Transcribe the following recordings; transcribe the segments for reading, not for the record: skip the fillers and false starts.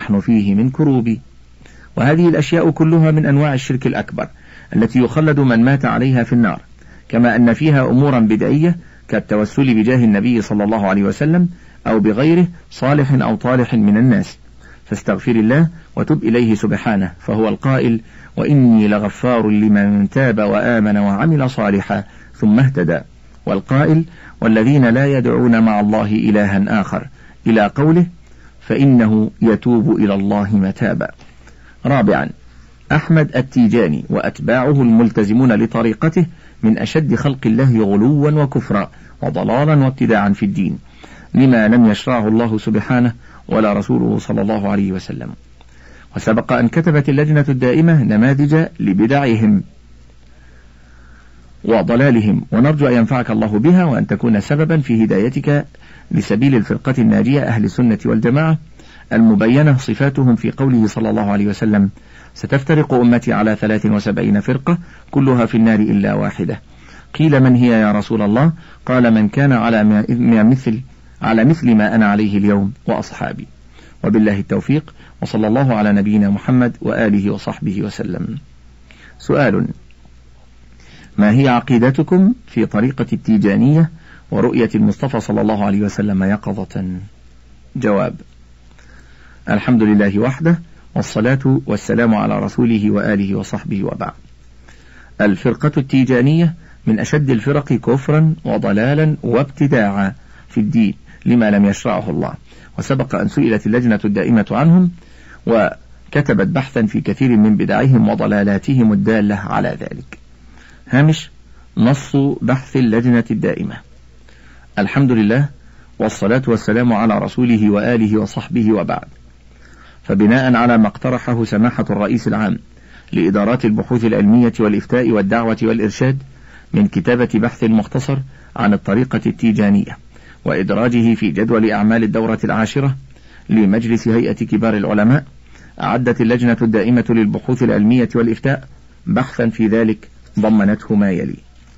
نحن فيه من كروب. وهذه الأشياء كلها من أنواع الشرك الأكبر التي يخلد من مات عليها في النار، كما أن فيها أمورا بدعية كالتوسل بجاه النبي صلى الله عليه وسلم أو بغيره صالح أو طالح من الناس. فاستغفر الله وتب إليه سبحانه، فهو القائل: وإني لغفار لمن تاب وآمن وعمل صالحا ثم اهتدى، والقائل: والذين لا يدعون مع الله إلها آخر، إلى قوله: فإنه يتوب إلى الله متابا. رابعا، أحمد التيجاني وأتباعه الملتزمون لطريقته من أشد خلق الله غلوا وكفرا وضلالا وابتداعا في الدين، لما لم يشرعه الله سبحانه ولا رسوله صلى الله عليه وسلم. وسبق أن كتبت اللجنة الدائمة نماذج لبدعهم وضلالهم، ونرجو أن ينفعك الله بها وأن تكون سببا في هدايتك لسبيل الفرقة الناجية أهل السنة والجماعة المبينة صفاتهم في قوله صلى الله عليه وسلم: ستفترق أمتي على 73 فرقة كلها في النار إلا واحدة. قيل: من هي يا رسول الله؟ قال: من كان على مثل ما أنا عليه اليوم وأصحابي. وبالله التوفيق، وصلى الله على نبينا محمد وآله وصحبه وسلم. سؤال: ما هي عقيدتكم في طريقة التيجانية ورؤية المصطفى صلى الله عليه وسلم يقظة؟ جواب: الحمد لله وحده، والصلاة والسلام على رسوله وآله وصحبه، وبعد. الفرقة التيجانية من أشد الفرق كفرا وضلالا وابتداعا في الدين لما لم يشرعه الله، وسبق أن سئلت اللجنة الدائمة عنهم وكتبت بحثا في كثير من بدعهم وضلالاتهم الدالة على ذلك. هامش نص بحث اللجنة الدائمة: الحمد لله، والصلاة والسلام على رسوله وآله وصحبه، وبعد. فبناء على ما اقترحه سماحة الرئيس العام لإدارات البحوث العلمية والإفتاء والدعوة والإرشاد من كتابة بحث مختصر عن الطريقة التيجانية وإدراجه في جدول أعمال الدورة 10 لمجلس هيئة كبار العلماء، أعدت اللجنة الدائمة للبحوث العلمية والإفتاء بحثا في ذلك ضمنته ما يلي: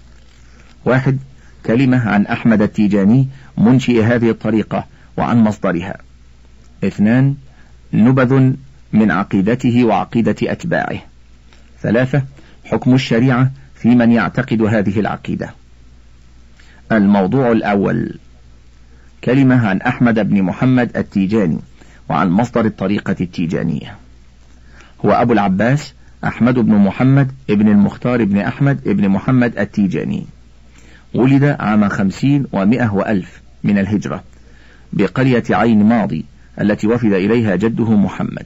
1. كلمة عن أحمد التيجاني منشئ هذه الطريقة وعن مصدرها. 2. نبذ من عقيدته وعقيدة أتباعه. 3. حكم الشريعة في من يعتقد هذه العقيدة. الموضوع الأول: كلمة عن أحمد بن محمد التيجاني وعن مصدر الطريقة التيجانية. هو أبو العباس أحمد بن محمد ابن المختار بن أحمد ابن محمد التيجاني، ولد عام 50 و100 وألف من الهجرة بقرية عين ماضي التي وفد إليها جده محمد،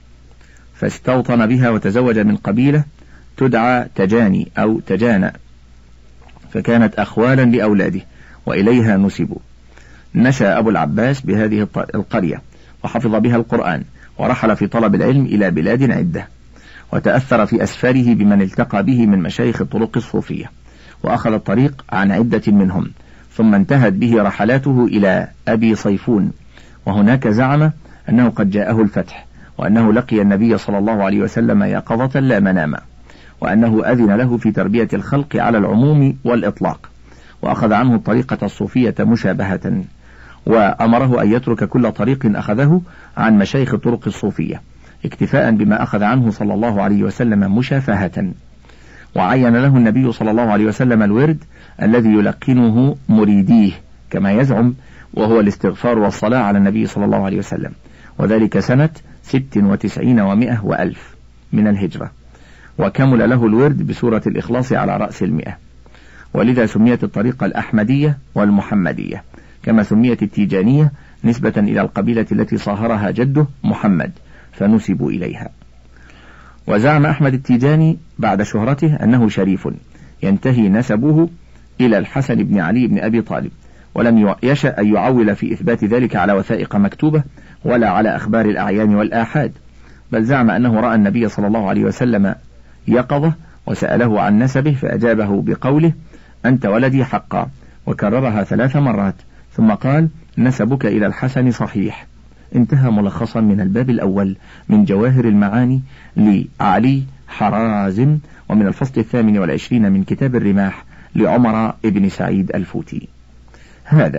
فاستوطن بها وتزوج من قبيلة تدعى تجاني أو تجانى، فكانت أخوالا لأولاده وإليها نسبوا. نشأ أبو العباس بهذه القرية وحفظ بها القرآن، ورحل في طلب العلم إلى بلاد عدة، وتأثر في أسفاره بمن التقى به من مشايخ الطرق الصوفية، وأخذ الطريق عن عدة منهم، ثم انتهت به رحلاته إلى أبي صيفون، وهناك زعم أنه قد جاءه الفتح، وأنه لقي النبي صلى الله عليه وسلم يقظة لا مناما، وأنه أذن له في تربية الخلق على العموم والإطلاق، وأخذ عنه الطريقة الصوفية مشابهة، وأمره أن يترك كل طريق أخذه عن مشايخ الطرق الصوفية اكتفاء بما أخذ عنه صلى الله عليه وسلم مشافهة. وعين له النبي صلى الله عليه وسلم الورد الذي يلقنه مريديه كما يزعم، وهو الاستغفار والصلاة على النبي صلى الله عليه وسلم، وذلك سنة 96 و100 وألف من الهجرة، وكمل له الورد بسورة الإخلاص على رأس 100، ولذا سميت الطريقة الأحمدية والمحمدية، كما سميت التيجانية نسبة إلى القبيلة التي صاهرها جده محمد فنسبوا إليها. وزعم أحمد التيجاني بعد شهرته أنه شريف ينتهي نسبه إلى الحسن بن علي بن أبي طالب، ولم يشأ أن يعول في إثبات ذلك على وثائق مكتوبة ولا على أخبار الأعيان والآحاد، بل زعم أنه رأى النبي صلى الله عليه وسلم يقظة وسأله عن نسبه فأجابه بقوله: أنت ولدي حقا، وكررها 3 مرات، ثم قال: نسبك إلى الحسن صحيح. انتهى ملخصا من الباب الأول من جواهر المعاني لعلي حرازم، ومن الفصل 28 من كتاب الرماح لعمر ابن سعيد الفوتي. هذا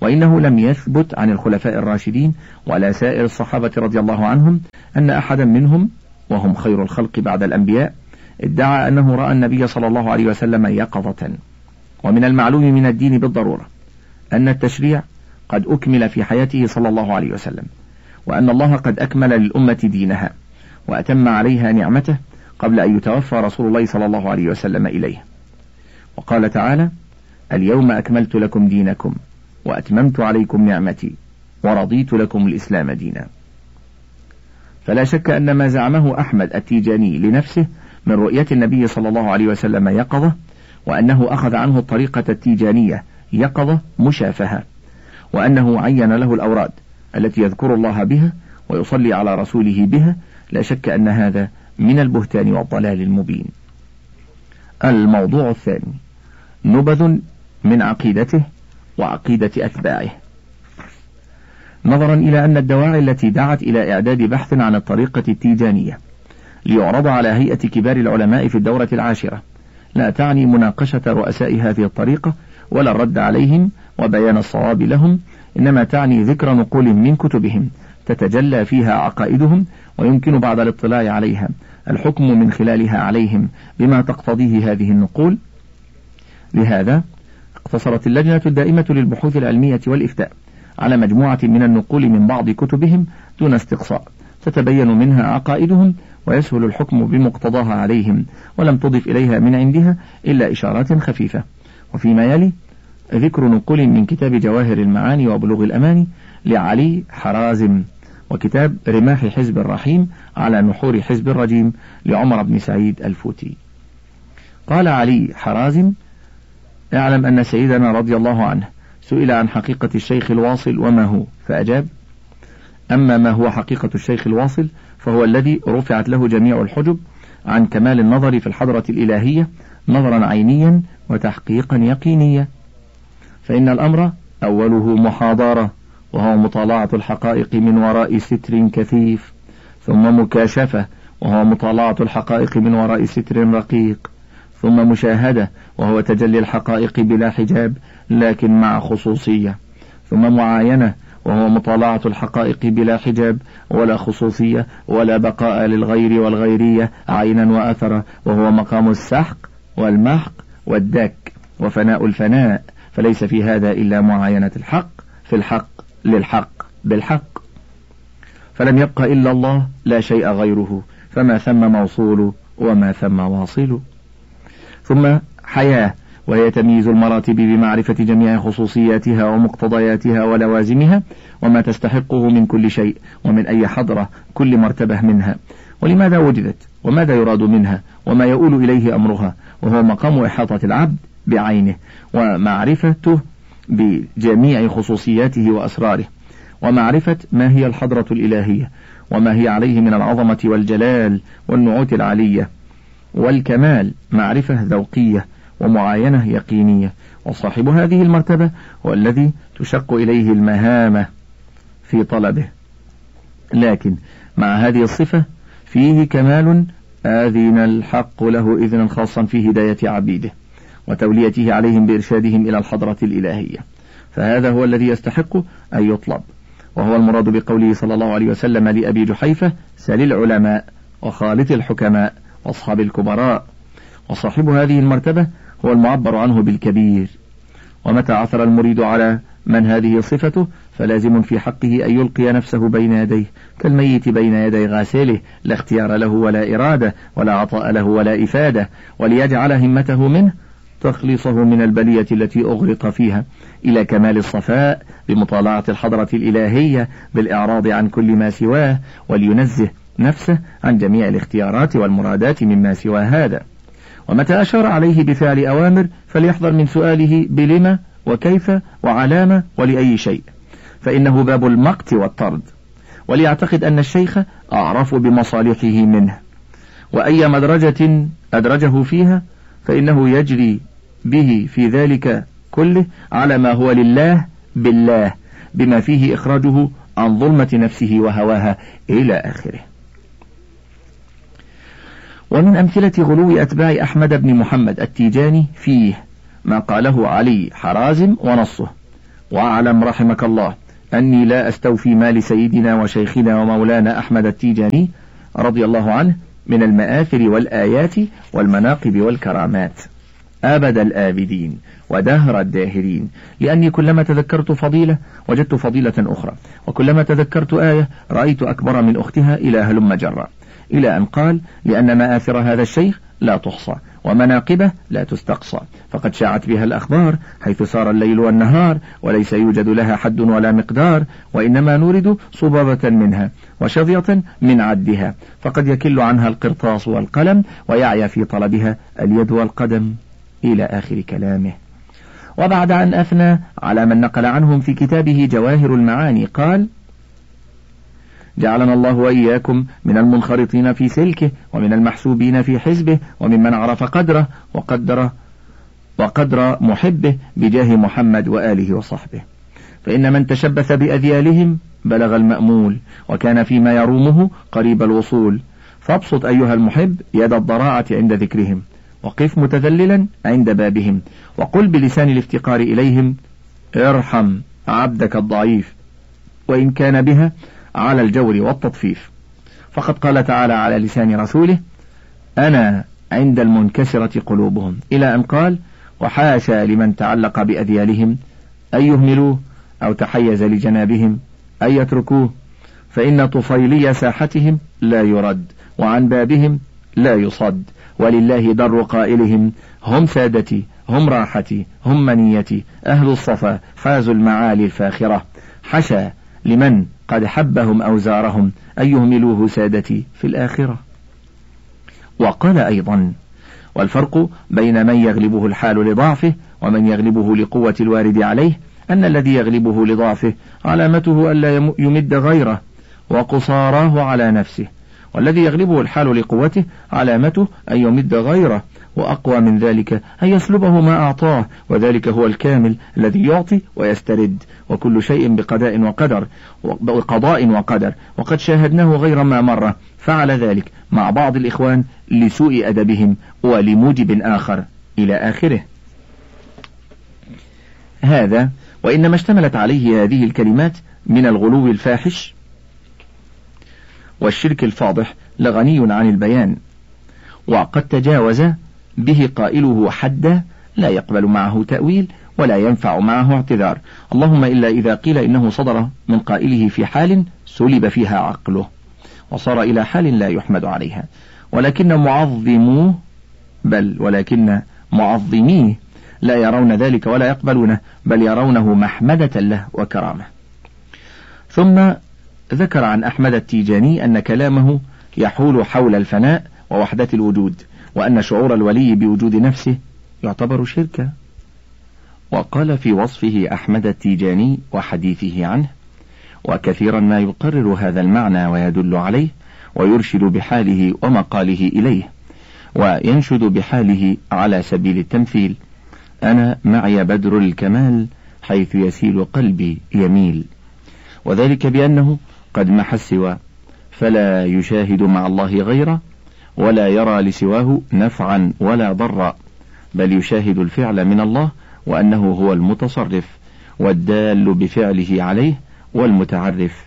وإنه لم يثبت عن الخلفاء الراشدين ولا سائر الصحابة رضي الله عنهم أن أحدا منهم، وهم خير الخلق بعد الأنبياء، ادعى أنه رأى النبي صلى الله عليه وسلم يقظة. ومن المعلوم من الدين بالضرورة أن التشريع قد أكمل في حياته صلى الله عليه وسلم، وأن الله قد أكمل للأمة دينها وأتم عليها نعمته قبل أن يتوفى رسول الله صلى الله عليه وسلم إليه. وقال تعالى: اليوم أكملت لكم دينكم وأتممت عليكم نعمتي ورضيت لكم الإسلام دينا. فلا شك أن ما زعمه أحمد التيجاني لنفسه من رؤية النبي صلى الله عليه وسلم يقظة، وأنه أخذ عنه الطريقة التيجانية يقظة مشافهة، وأنه عين له الأوراد التي يذكر الله بها ويصلي على رسوله بها، لا شك أن هذا من البهتان والضلال المبين. الموضوع الثاني: نبذ من عقيدته وعقيدة أتباعه. نظرا إلى أن الدواعي التي دعت إلى إعداد بحث عن الطريقة التيجانية ليعرض على هيئة كبار العلماء في الدورة 10 لا تعني مناقشة رؤساء هذه الطريقة ولا الرد عليهم وبيان الصواب لهم، إنما تعني ذكر نقول من كتبهم تتجلى فيها عقائدهم ويمكن بعد الاطلاع عليها الحكم من خلالها عليهم بما تقتضيه هذه النقول. لهذا اقتصرت اللجنة الدائمة للبحوث العلمية والإفتاء على مجموعة من النقول من بعض كتبهم دون استقصاء تتبين منها عقائدهم ويسهل الحكم بمقتضاها عليهم، ولم تضف إليها من عندها إلا إشارات خفيفة. وفيما يلي ذكر نقول من كتاب جواهر المعاني وبلوغ الأماني لعلي حرازم، وكتاب رماح حزب الرحيم على نحور حزب الرجيم لعمر بن سعيد الفوتي. قال علي حرازم: اعلم أن سيدنا رضي الله عنه سئل عن حقيقة الشيخ الواصل وما هو، فأجاب: أما ما هو حقيقة الشيخ الواصل فهو الذي رفعت له جميع الحجب عن كمال النظر في الحضرة الإلهية نظرا عينيا وتحقيقا يقينيا، فإن الأمر أوله محاضرة وهو مطالعة الحقائق من وراء ستر كثيف، ثم مكاشفة وهو مطالعة الحقائق من وراء ستر رقيق، ثم مشاهدة وهو تجلي الحقائق بلا حجاب لكن مع خصوصية، ثم معاينة وهو مطالعة الحقائق بلا حجاب ولا خصوصية ولا بقاء للغير والغيرية عينا وأثرا، وهو مقام السحق والمحق والدك وفناء الفناء، فليس في هذا إلا معاينة الحق في الحق للحق بالحق، فلم يبق إلا الله لا شيء غيره، فما ثم موصول وما ثم واصل. ثم حياة وهي تمييز المراتب بمعرفة جميع خصوصياتها ومقتضياتها ولوازمها وما تستحقه من كل شيء ومن أي حضرة كل مرتبة منها، ولماذا وجدت وماذا يراد منها وما يؤول إليه أمرها، وهو مقام إحاطة العبد بعينه ومعرفته بجميع خصوصياته وأسراره، ومعرفة ما هي الحضرة الإلهية وما هي عليه من العظمة والجلال والنعوت العلية والكمال، معرفة ذوقية ومعاينة يقينية. وصاحب هذه المرتبة هو الذي تشق إليه المهامة في طلبه، لكن مع هذه الصفة فيه كمال آذن الحق له إذنا خاصا في هداية عبيده وتوليته عليهم بإرشادهم إلى الحضرة الإلهية، فهذا هو الذي يستحق أن يطلب، وهو المراد بقوله صلى الله عليه وسلم لأبي جحيفة: سل العلماء وخالط الحكماء واصحاب الكبراء. وصاحب هذه المرتبة هو المعبر عنه بالكبير، ومتى عثر المريد على من هذه صفته فلازم في حقه أن يلقي نفسه بين يديه كالميت بين يدي غاسله، لا اختيار له ولا إرادة ولا عطاء له ولا إفادة، وليجعل همته منه تخلصه من البلية التي أغرق فيها إلى كمال الصفاء بمطالعة الحضرة الإلهية بالإعراض عن كل ما سواه، ولينزه نفسه عن جميع الاختيارات والمرادات مما سوى هذا. ومتى أشار عليه بفعل أوامر فليحذر من سؤاله بلما وكيف وعلامة ولأي شيء، فإنه باب المقت والطرد، وليعتقد أن الشيخ أعرف بمصالحه منه، وأي مدرجة أدرجه فيها فإنه يجري به في ذلك كله على ما هو لله بالله، بما فيه إخراجه عن ظلمة نفسه وهواها إلى آخره. ومن أمثلة غلو أتباع أحمد بن محمد التيجاني فيه ما قاله علي حرازم ونصه: واعلم رحمك الله أني لا أستوفي ما لسيدنا وشيخنا ومولانا أحمد التيجاني رضي الله عنه من المآثر والآيات والمناقب والكرامات أبد الآبدين ودهر الداهرين، لأني كلما تذكرت فضيلة وجدت فضيلة أخرى، وكلما تذكرت آية رأيت أكبر من أختها إلى هلم جرا، إلى أن قال: لأن مآثر هذا الشيخ لا تحصى ومناقبه لا تستقصى، فقد شاعت بها الأخبار حيث سار الليل والنهار، وليس يوجد لها حد ولا مقدار، وإنما نورد صبابة منها وشظية من عدها، فقد يكل عنها القرطاس والقلم ويعيا في طلبها اليد والقدم، إلى آخر كلامه. وبعد أن أثنى على من نقل عنهم في كتابه جواهر المعاني قال: جعلنا الله وإياكم من المنخرطين في سلكه، ومن المحسوبين في حزبه، وممن عرف قدره وقدر محبه بجاه محمد وآله وصحبه، فإن من تشبث بأذيالهم بلغ المأمول، وكان فيما يرومه قريب الوصول. فابسط أيها المحب يد الضراعة عند ذكرهم، وقف متذللا عند بابهم، وقل بلسان الافتقار إليهم: ارحم عبدك الضعيف، وإن كان بها على الجور والتطفيف. فقد قال تعالى على لسان رسوله: أنا عند المنكسرة قلوبهم، إلى أن قال: وحاشا لمن تعلق بأذيالهم أن يهملوه أو تحيز لجنابهم أن يتركوه، فإن طفيلي ساحتهم لا يرد، وعن بابهم لا يصد، ولله در قائلهم: هم سادتي، هم راحتي، هم منيتي، أهل الصفا حازوا المعالي الفاخرة، حشا لمن قد حبهم أوزارهم أن يهملوه سادتي في الآخرة. وقال أيضا: والفرق بين من يغلبه الحال لضعفه ومن يغلبه لقوة الوارد عليه أن الذي يغلبه لضعفه علامته ألا يمد غيره وقصاراه على نفسه، والذي يغلبه الحال لقوته علامته أن يمد غيره، وأقوى من ذلك أن يسلبه ما أعطاه، وذلك هو الكامل الذي يعطي ويسترد، وكل شيء بقضاء وقدر، وقد شاهدناه غير ما مرة فعل ذلك مع بعض الإخوان لسوء أدبهم ولموجب آخر، إلى آخره. هذا وإنما اشتملت عليه هذه الكلمات من الغلو الفاحش والشرك الفاضح لغني عن البيان، وقد تجاوز به قائله حدا لا يقبل معه تأويل ولا ينفع معه اعتذار، اللهم إلا إذا قيل إنه صدر من قائله في حال سلب فيها عقله وصار إلى حال لا يحمد عليها، ولكن معظميه لا يرون ذلك ولا يقبلونه، بل يرونه محمدة له وكرامة. ثم ذكر عن أحمد التيجاني أن كلامه يحول حول الفناء ووحدة الوجود، وأن شعور الولي بوجود نفسه يعتبر شركا. وقال في وصفه أحمد التيجاني وحديثه عنه: وكثيرا ما يقرر هذا المعنى ويدل عليه ويرشد بحاله ومقاله إليه، وينشد بحاله على سبيل التمثيل: أنا معي بدر الكمال حيث يسيل قلبي يميل، وذلك بأنه قد محى السوى فلا يشاهد مع الله غيره، ولا يرى لسواه نفعا ولا ضرا، بل يشاهد الفعل من الله، وأنه هو المتصرف والدال بفعله عليه والمتعرف،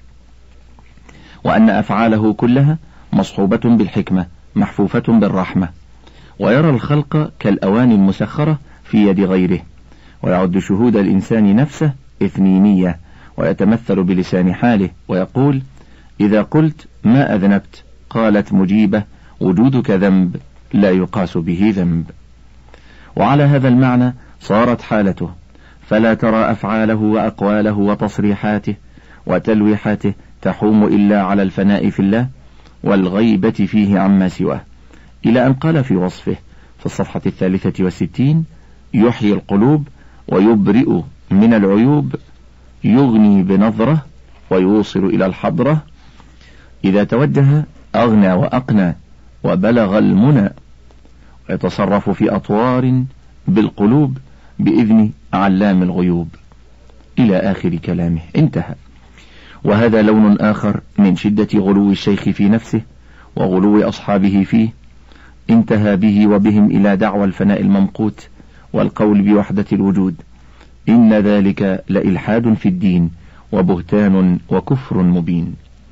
وأن أفعاله كلها مصحوبة بالحكمة محفوفة بالرحمة، ويرى الخلق كالأواني المسخرة في يد غيره، ويعد شهود الإنسان نفسه إثنينية، ويتمثل بلسان حاله ويقول: إذا قلت ما أذنبت قالت مجيبة: وجودك ذنب لا يقاس به ذنب. وعلى هذا المعنى صارت حالته، فلا ترى أفعاله وأقواله وتصريحاته وتلويحاته تحوم إلا على الفناء في الله والغيبة فيه عما سواه، إلى أن قال في وصفه في الصفحة 63: يحيي القلوب ويبرئ من العيوب، يغني بنظرة ويوصل إلى الحضرة، إذا توجه أغنى وأقنى وبلغ المنى، ويتصرف في أطوار بالقلوب بإذن علام الغيوب، إلى آخر كلامه. انتهى. وهذا لون آخر من شدة غلو الشيخ في نفسه وغلو أصحابه فيه، انتهى به وبهم إلى دعوى الفناء الممقوت والقول بوحدة الوجود، إن ذلك لإلحاد في الدين وبهتان وكفر مبين.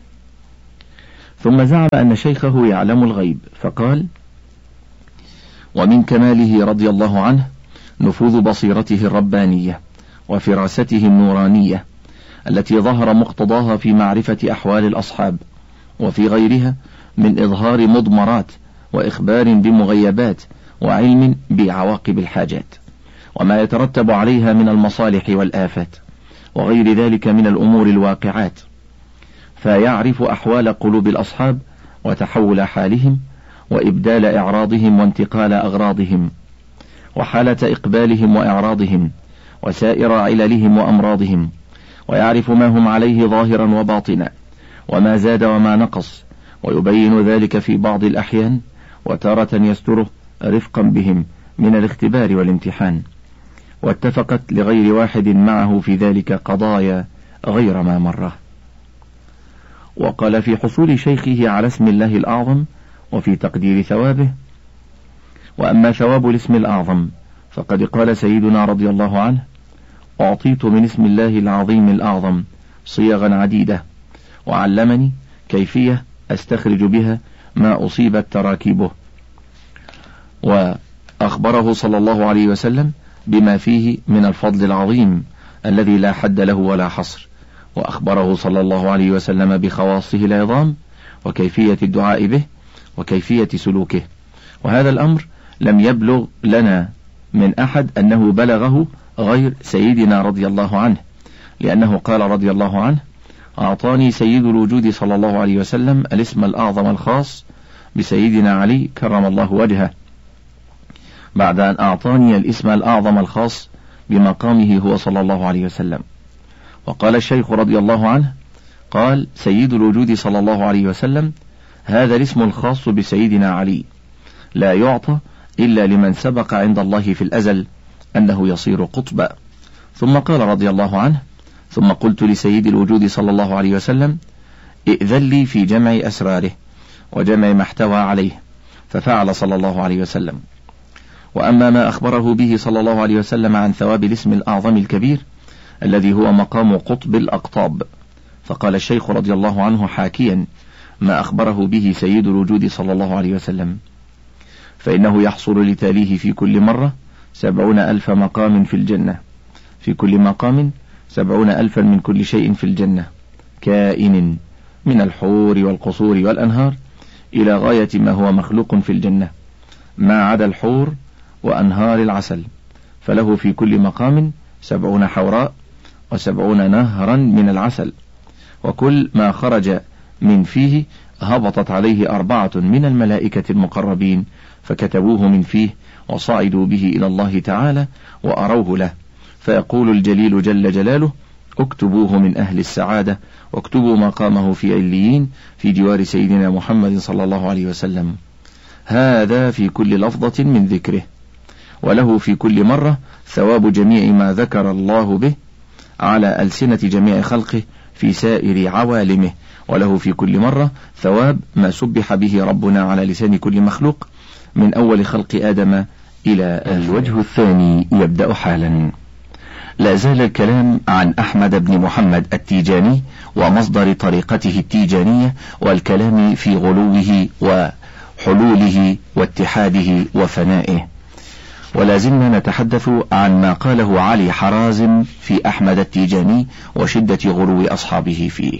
ثم زعم أن شيخه يعلم الغيب فقال: ومن كماله رضي الله عنه نفوذ بصيرته الربانية وفراسته النورانية التي ظهر مقتضاها في معرفة أحوال الأصحاب وفي غيرها من إظهار مضمرات وإخبار بمغيبات وعلم بعواقب الحاجات وما يترتب عليها من المصالح والآفات وغير ذلك من الأمور الواقعات، فيعرف أحوال قلوب الأصحاب وتحول حالهم وإبدال إعراضهم وانتقال أغراضهم وحالة إقبالهم وإعراضهم وسائر عللهم وأمراضهم، ويعرف ما هم عليه ظاهرا وباطنا وما زاد وما نقص، ويبين ذلك في بعض الأحيان وتارة يستره رفقا بهم من الاختبار والامتحان. واتفقت لغير واحد معه في ذلك قضايا غير ما مره. وقال في حصول شيخه على اسم الله الأعظم وفي تقدير ثوابه: وأما ثواب الاسم الأعظم فقد قال سيدنا رضي الله عنه: أعطيت من اسم الله العظيم الأعظم صيغا عديدة وعلمني كيفية أستخرج بها ما أصيبت تراكيبه. وأخبره صلى الله عليه وسلم بما فيه من الفضل العظيم الذي لا حد له ولا حصر، وأخبره صلى الله عليه وسلم بخواصه العظام وكيفية الدعاء به وكيفية سلوكه. وهذا الأمر لم يبلغ لنا من أحد أنه بلغه غير سيدنا رضي الله عنه، لأنه قال رضي الله عنه: أعطاني سيد الوجود صلى الله عليه وسلم الاسم الأعظم الخاص بسيدنا علي كرم الله وجهه، بعد أن أعطاني الاسم الأعظم الخاص بمقامه هو صلى الله عليه وسلم. وقال الشيخ رضي الله عنه: قال سيد الوجود صلى الله عليه وسلم: هذا الاسم الخاص بسيدنا علي لا يعطى إلا لمن سبق عند الله في الأزل أنه يصير قطبا. ثم قال رضي الله عنه: ثم قلت لسيد الوجود صلى الله عليه وسلم: ائذن لي في جمع أسراره وجمع ما احتوى عليه، ففعل صلى الله عليه وسلم. وأما ما أخبره به صلى الله عليه وسلم عن ثواب الاسم الأعظم الكبير الذي هو مقام قطب الأقطاب، فقال الشيخ رضي الله عنه حاكيا ما أخبره به سيد الوجود صلى الله عليه وسلم: فإنه يحصل لتاليه في كل مرة 70,000 مقام في الجنة، في كل مقام 70,000 من كل شيء في الجنة كائن من الحور والقصور والأنهار إلى غاية ما هو مخلوق في الجنة ما عدا الحور وأنهار العسل، فله في كل مقام 70 حوراء و70 نهرا من العسل، وكل ما خرج من فيه هبطت عليه 4 من الملائكة المقربين فكتبوه من فيه وصعدوا به إلى الله تعالى وأروه له، فيقول الجليل جل جلاله: اكتبوه من أهل السعادة واكتبوا مقامه في عليين في جوار سيدنا محمد صلى الله عليه وسلم. هذا في كل لفظة من ذكره، وله في كل مرة ثواب جميع ما ذكر الله به على ألسنة جميع خلقه في سائر عوالمه، وله في كل مرة ثواب ما سبح به ربنا على لسان كل مخلوق من أول خلق آدم إلى الوجه الثاني يبدأ حالا. لا زال الكلام عن أحمد بن محمد التيجاني ومصدر طريقته التيجانية، والكلام في غلوه وحلوله واتحاده وفنائه، ولا زلنا نتحدث عن ما قاله علي حرازم في أحمد التيجاني وشدة غلو أصحابه فيه.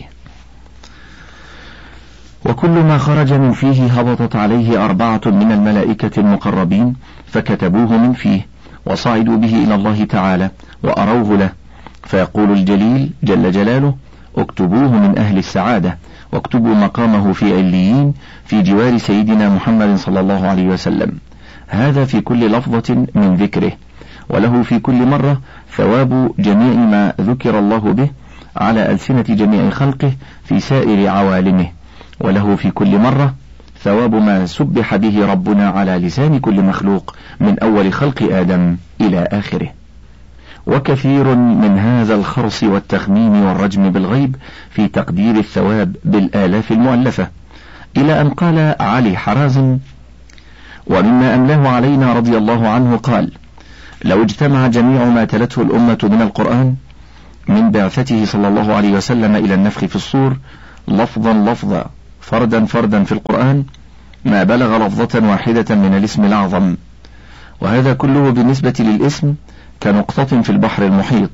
وكل ما خرج من فيه هبطت عليه 4 من الملائكة المقربين فكتبوه من فيه وصعدوا به إلى الله تعالى وأروه له، فيقول الجليل جل جلاله: اكتبوه من أهل السعادة واكتبوا مقامه في عليين في جوار سيدنا محمد صلى الله عليه وسلم. هذا في كل لفظة من ذكره، وله في كل مرة ثواب جميع ما ذكر الله به على ألسنة جميع خلقه في سائر عوالمه، وله في كل مرة ثواب ما سبح به ربنا على لسان كل مخلوق من أول خلق آدم إلى آخره. وكثير من هذا الخرص والتخمين والرجم بالغيب في تقدير الثواب بالآلاف المؤلفة، إلى أن قال علي حرازم: ومما أملاه علينا رضي الله عنه قال: لو اجتمع جميع ما تلته الأمة من القرآن من بعثته صلى الله عليه وسلم إلى النفخ في الصور لفظا لفظا فردا فردا في القرآن ما بلغ لفظة واحدة من الاسم الأعظم، وهذا كله بالنسبة للاسم كنقطة في البحر المحيط،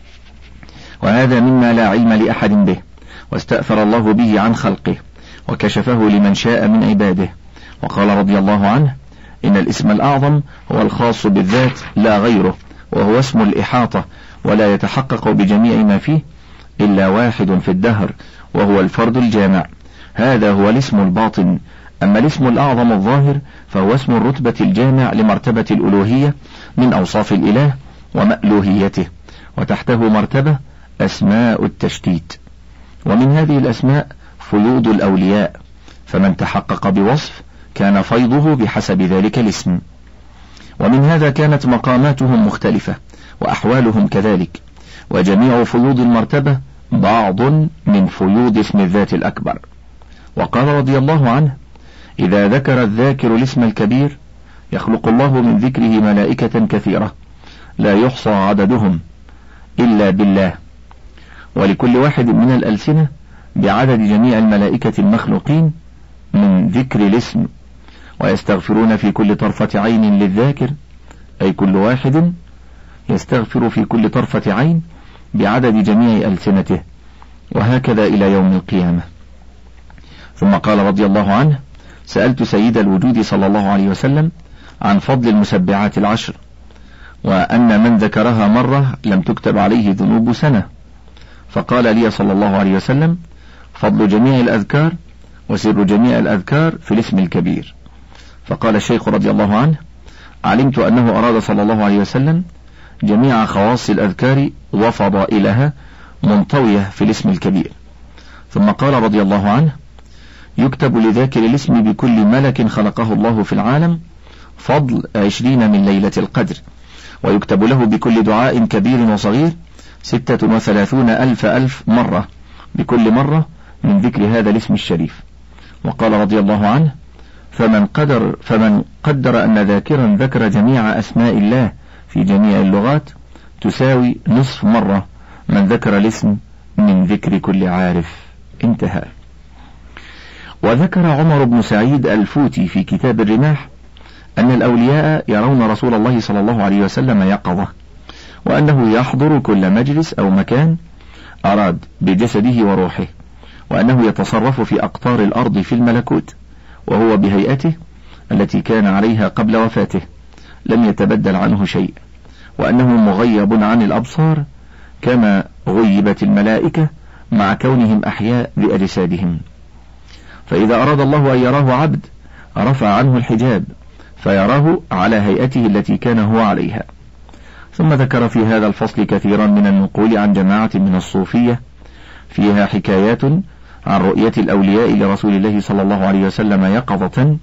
وهذا مما لا علم لأحد به، واستأثر الله به عن خلقه وكشفه لمن شاء من عباده. وقال رضي الله عنه: إن الاسم الأعظم هو الخاص بالذات لا غيره، وهو اسم الإحاطة، ولا يتحقق بجميع ما فيه إلا واحد في الدهر، وهو الفرد الجامع. هذا هو الاسم الباطن. أما الاسم الأعظم الظاهر فهو اسم الرتبة الجامع لمرتبة الألوهية من أوصاف الإله ومألوهيته، وتحته مرتبة أسماء التشتيت، ومن هذه الأسماء فيوض الأولياء، فمن تحقق بوصف كان فيضه بحسب ذلك الاسم، ومن هذا كانت مقاماتهم مختلفة وأحوالهم كذلك، وجميع فيوض المرتبة بعض من فيوض اسم الذات الأكبر. وقال رضي الله عنه: إذا ذكر الذاكر الاسم الكبير يخلق الله من ذكره ملائكة كثيرة لا يحصى عددهم إلا بالله، ولكل واحد من الألسنة بعدد جميع الملائكة المخلوقين من ذكر الاسم، ويستغفرون في كل طرفة عين للذاكر، أي كل واحد يستغفر في كل طرفة عين بعدد جميع ألسنته، وهكذا إلى يوم القيامة. ثم قال رضي الله عنه: سألت سيد الوجود صلى الله عليه وسلم عن فضل المسبعات العشر، وأن من ذكرها مرة لم تكتب عليه ذنوب سنة، فقال لي صلى الله عليه وسلم: فضل جميع الأذكار وسر جميع الأذكار في الاسم الكبير. فقال الشيخ رضي الله عنه: علمت أنه أراد صلى الله عليه وسلم جميع خواص الأذكار وفضائلها منطوية في الاسم الكبير. ثم قال رضي الله عنه: يكتب لذاكر الاسم بكل ملك خلقه الله في العالم فضل 20 من ليلة القدر، ويكتب له بكل دعاء كبير وصغير 36,000 مرة، بكل مرة من ذكر هذا الاسم الشريف. وقال رضي الله عنه: فمن قدر أن ذاكرا ذكر جميع أسماء الله في جميع اللغات تساوي نصف مرة من ذكر الاسم من ذكر كل عارف. انتهى. وذكر عمر بن سعيد الفوتي في كتاب الرماح أن الأولياء يرون رسول الله صلى الله عليه وسلم يقظة، وأنه يحضر كل مجلس أو مكان أراد بجسده وروحه، وأنه يتصرف في أقطار الأرض في الملكوت، وهو بهيئته التي كان عليها قبل وفاته لم يتبدل عنه شيء، وأنه مغيب عن الأبصار كما غيبت الملائكة مع كونهم أحياء بأجسادهم. فإذا أراد الله أن يراه عبد رفع عنه الحجاب فيراه على هيئته التي كان هو عليها. ثم ذكر في هذا الفصل كثيرا من النقول عن جماعة من الصوفية فيها حكايات عن رؤية الأولياء لرسول الله صلى الله عليه وسلم يقظة،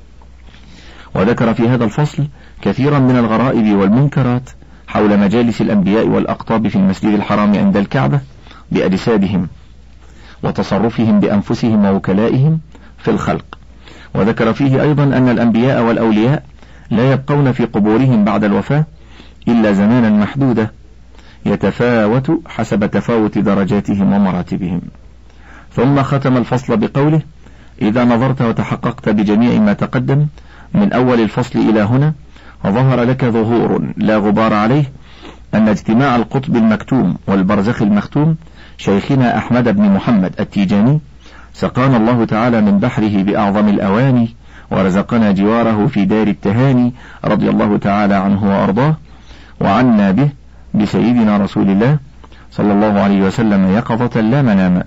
وذكر في هذا الفصل كثيرا من الغرائب والمنكرات حول مجالس الأنبياء والأقطاب في المسجد الحرام عند الكعبة بأجسادهم وتصرفهم بأنفسهم ووكلائهم في الخلق. وذكر فيه أيضا أن الأنبياء والأولياء لا يبقون في قبورهم بعد الوفاة إلا زمانا محدودا يتفاوت حسب تفاوت درجاتهم ومراتبهم. ثم ختم الفصل بقوله: إذا نظرت وتحققت بجميع ما تقدم من أول الفصل إلى هنا ظهر لك ظهور لا غبار عليه أن اجتماع القطب المكتوم والبرزخ المختوم شيخنا أحمد بن محمد التيجاني سقانا الله تعالى من بحره بأعظم الأواني، ورزقنا جواره في دار التهاني رضي الله تعالى عنه وأرضاه، وعنا به بسيدنا رسول الله صلى الله عليه وسلم يقظة لا منام،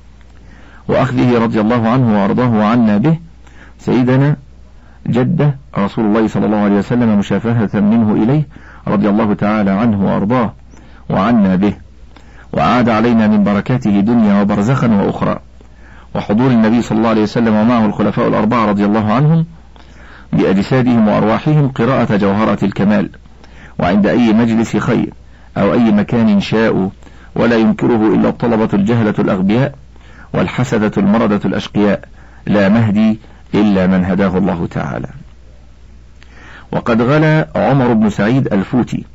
وأخذه رضي الله عنه وأرضاه وعنا به سيدنا جده رسول الله صلى الله عليه وسلم مشافهة منه إليه رضي الله تعالى عنه وأرضاه وعنا به، وعاد علينا من بركاته دنيا وبرزخا وأخرى، وحضور النبي صلى الله عليه وسلم ومعه الخلفاء الأربعة رضي الله عنهم بأجسادهم وأرواحهم قراءة جوهرة الكمال، وعند أي مجلس خير أو أي مكان شاءوا، ولا ينكره إلا الطلبة الجهلة الأغبياء والحسدة المردة الأشقياء، لا مهدي إلا من هداه الله تعالى. وقد غلا عمر بن سعيد الفوتي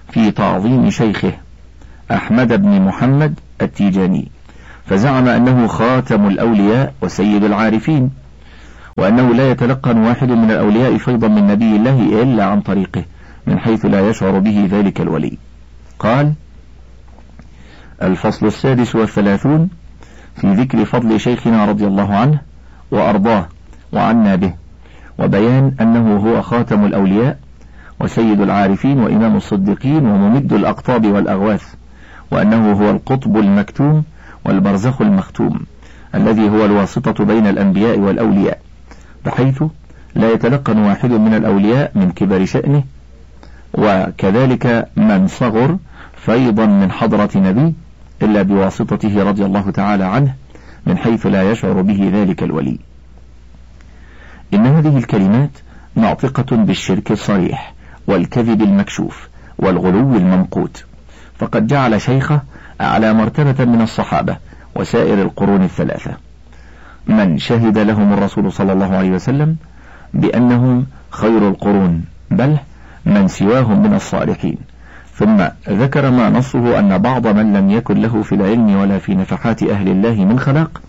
في تعظيم شيخه أحمد بن محمد التيجاني، فزعم أنه خاتم الأولياء وسيد العارفين، وأنه لا يتلقن واحد من الأولياء فيضا من نبي الله إلا عن طريقه من حيث لا يشعر به ذلك الولي. قال: الفصل 36 في ذكر فضل شيخنا رضي الله عنه وأرضاه وعنا به، وبيان أنه هو خاتم الأولياء وسيد العارفين وإمام الصديقين وممد الأقطاب والأغواث، وأنه هو القطب المكتوم والبرزخ المختوم الذي هو الواسطة بين الأنبياء والأولياء، بحيث لا يتلقن واحد من الأولياء من كبر شأنه وكذلك من صغر فيضا من حضرة نبي إلا بواسطته رضي الله تعالى عنه من حيث لا يشعر به ذلك الولي. إن هذه الكلمات ناطقة بالشرك الصريح والكذب المكشوف والغلو الممقوت، فقد جعل شيخه أعلى مرتبة من الصحابة وسائر القرون الثلاثة، من شهد لهم الرسول صلى الله عليه وسلم بأنهم خير القرون، بل من سواهم من الصالحين. ثم ذكر ما نصه أن بعض من لم يكن له في العلم ولا في نفحات أهل الله من خلاق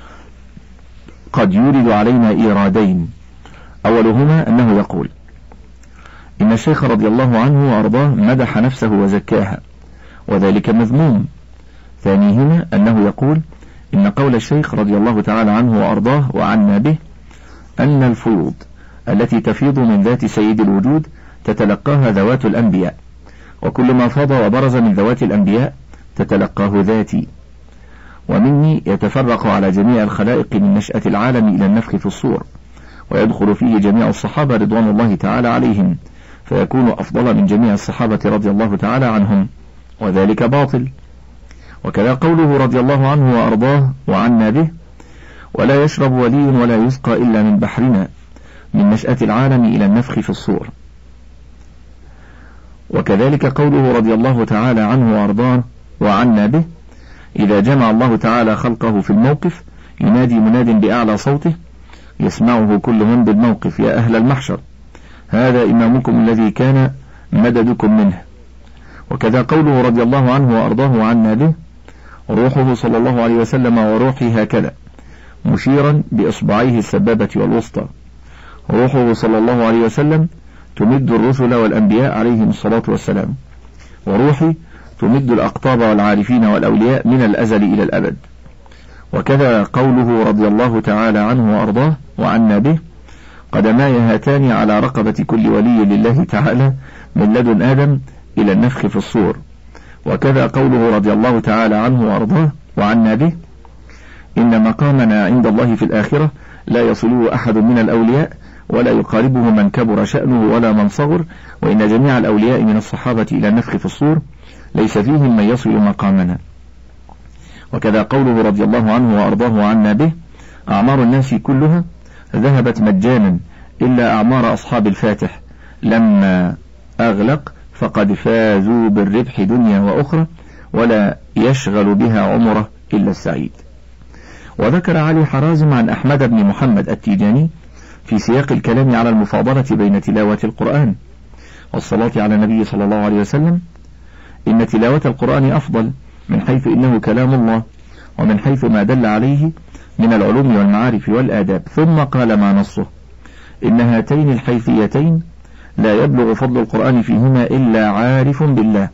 قد يورد علينا إيرادين. أولهما أنه يقول إن الشيخ رضي الله عنه وأرضاه مدح نفسه وزكاها، وذلك مذموم. ثانيهما أنه يقول إن قول الشيخ رضي الله تعالى عنه وأرضاه وعنا به أن الفيوض التي تفيض من ذات سيد الوجود تتلقاها ذوات الأنبياء، وكل ما فاض وبرز من ذوات الأنبياء تتلقاه ذاتي، ومني يتفرق على جميع الخلائق من نشأة العالم إلى النفخ في الصور، ويدخل فيه جميع الصحابة رضوان الله تعالى عليهم، فيكون أفضل من جميع الصحابة رضي الله تعالى عنهم، وذلك باطل. وكذا قوله رضي الله عنه وأرضاه وعنا به ولا يشرب ولي ولا يسقى إلا من بحرنا من نشأة العالم إلى النفخ في الصور. وكذلك قوله رضي الله تعالى عنه وأرضاه وعنا به إذا جمع الله تعالى خلقه في الموقف ينادي مناد بأعلى صوته يسمعه كل من بالموقف: يا أهل المحشر هذا إمامكم الذي كان مددكم منه. وكذا قوله رضي الله عنه وأرضاه وعنا به روحه صلى الله عليه وسلم وروحي هكذا، مشيرا بإصبعيه السبابة والوسطى. روحه صلى الله عليه وسلم تمد الرسل والأنبياء عليهم الصلاة والسلام، وروحي تمد الأقطاب والعارفين والأولياء من الأزل إلى الأبد. وكذا قوله رضي الله تعالى عنه وأرضاه وعنا به قدماي هاتان على رقبة كل ولي لله تعالى من لدن آدم إلى النفخ في الصور. وكذا قوله رضي الله تعالى عنه وأرضاه وعنا به إن مقامنا عند الله في الآخرة لا يصله أحد من الأولياء ولا يقاربه من كبر شأنه ولا من صغر، وإن جميع الأولياء من الصحابة إلى النفخ في الصور ليس فيهم من يصل مقامنا. وكذا قوله رضي الله عنه وأرضاه وعنا به أعمار الناس كلها ذهبت مجانا إلا أعمار أصحاب الفاتح، لما أغلق فقد فازوا بالربح دنيا وأخرى ولا يشغل بها عمره إلا السعيد. وذكر علي حرازم عن أحمد بن محمد التيجاني في سياق الكلام على المفاضلة بين تلاوة القرآن والصلاة على النبي صلى الله عليه وسلم إن تلاوة القرآن أفضل من حيث إنه كلام الله ومن حيث ما دل عليه من العلوم والمعارف والآداب. ثم قال ما نصه إن هاتين الحيثيتين لا يبلغ فضل القرآن فيهما إلا عارف بالله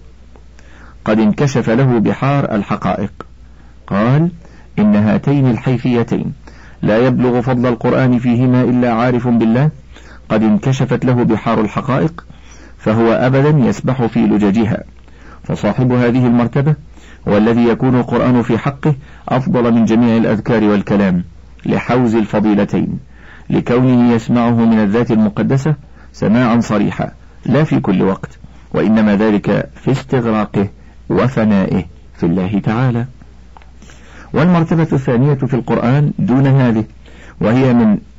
قد انكشف له بحار الحقائق. قال إن هاتين الحيثيتين لا يبلغ فضل القرآن فيهما إلا عارف بالله قد انكشفت له بحار الحقائق، فهو أبدا يسبح في لججها. فصاحب هذه المرتبة هو الذي يكون القرآن في حقه أفضل من جميع الأذكار والكلام لحوز الفضيلتين، لكونه يسمعه من الذات المقدسة سماعا صريحا لا في كل وقت، وإنما ذلك في استغراقه وفنائه في الله تعالى. والمرتبة الثانية في القرآن دون هذه، وهي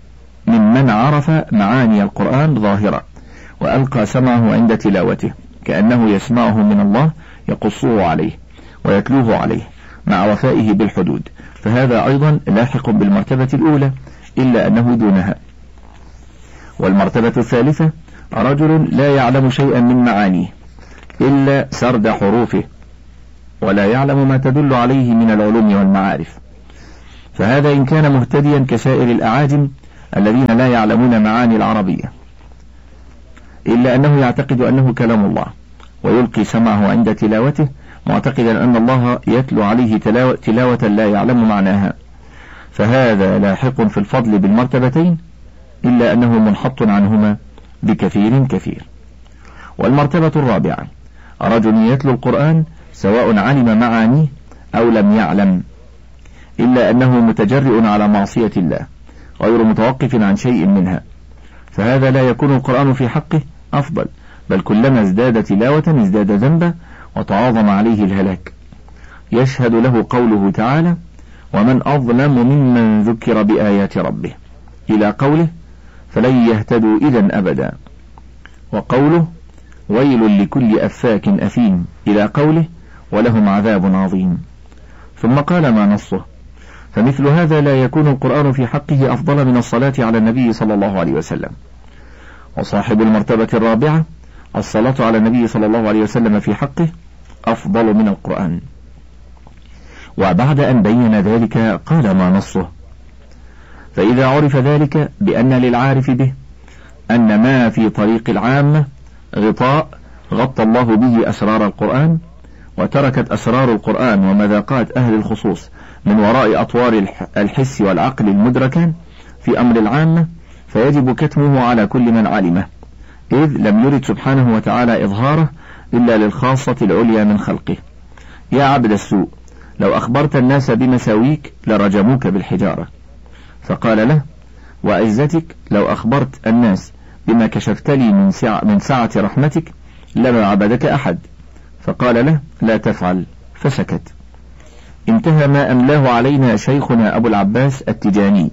من عرف معاني القرآن ظاهرة وألقى سمعه عند تلاوته كأنه يسمعه من الله يقصه عليه ويتلوه عليه مع وفائه بالحدود، فهذا أيضا لاحق بالمرتبة الأولى إلا أنه دونها. والمرتبة الثالثة رجل لا يعلم شيئا من معانيه إلا سرد حروفه، ولا يعلم ما تدل عليه من العلوم والمعارف، فهذا إن كان مهتديا كسائر الأعاجم الذين لا يعلمون معاني العربية، إلا أنه يعتقد أنه كلام الله، ويلقي سمعه عند تلاوته معتقدا أن الله يتلو عليه تلاوة لا يعلم معناها، فهذا لاحق في الفضل بالمرتبتين، إلا أنه منحط عنهما بكثير كثير. والمرتبة الرابعة رجل يتلو القرآن سواء علم معانيه أو لم يعلم، إلا أنه متجرئ على معصية الله غير متوقف عن شيء منها، فهذا لا يكون القرآن في حقه أفضل، بل كلما ازداد تلاوة ازداد ذنبا وتعاظم عليه الهلاك. يشهد له قوله تعالى: ومن أظلم ممن ذكر بآيات ربه، إلى قوله: فلن يهتدوا إذا أبدا، وقوله: ويل لكل أفاك أثيم، إلى قوله: ولهم عذاب عظيم. ثم قال ما نصه، فمثل هذا لا يكون القرآن في حقه أفضل من الصلاة على النبي صلى الله عليه وسلم. وصاحب المرتبة الرابعة الصلاة على النبي صلى الله عليه وسلم في حقه أفضل من القرآن. وبعد أن بين ذلك قال ما نصه، فإذا عرف ذلك بأن للعارف به أن ما في طريق العامة غطاء غطى الله به أسرار القرآن، وتركت أسرار القرآن ومذاقات أهل الخصوص من وراء أطوار الحس والعقل المدركان في أمر العامة، فيجب كتمه على كل من علمه، إذ لم يرد سبحانه وتعالى إظهاره إلا للخاصة العليا من خلقه. يا عبد السوء، لو أخبرت الناس بمساويك لرجموك بالحجارة، فقال له: وعزتك لو أخبرت الناس بما كشفت لي من سعة رحمتك لما عبدك أحد، فقال له: لا تفعل، فسكت. انتهى ما أملاه علينا شيخنا أبو العباس التجاني.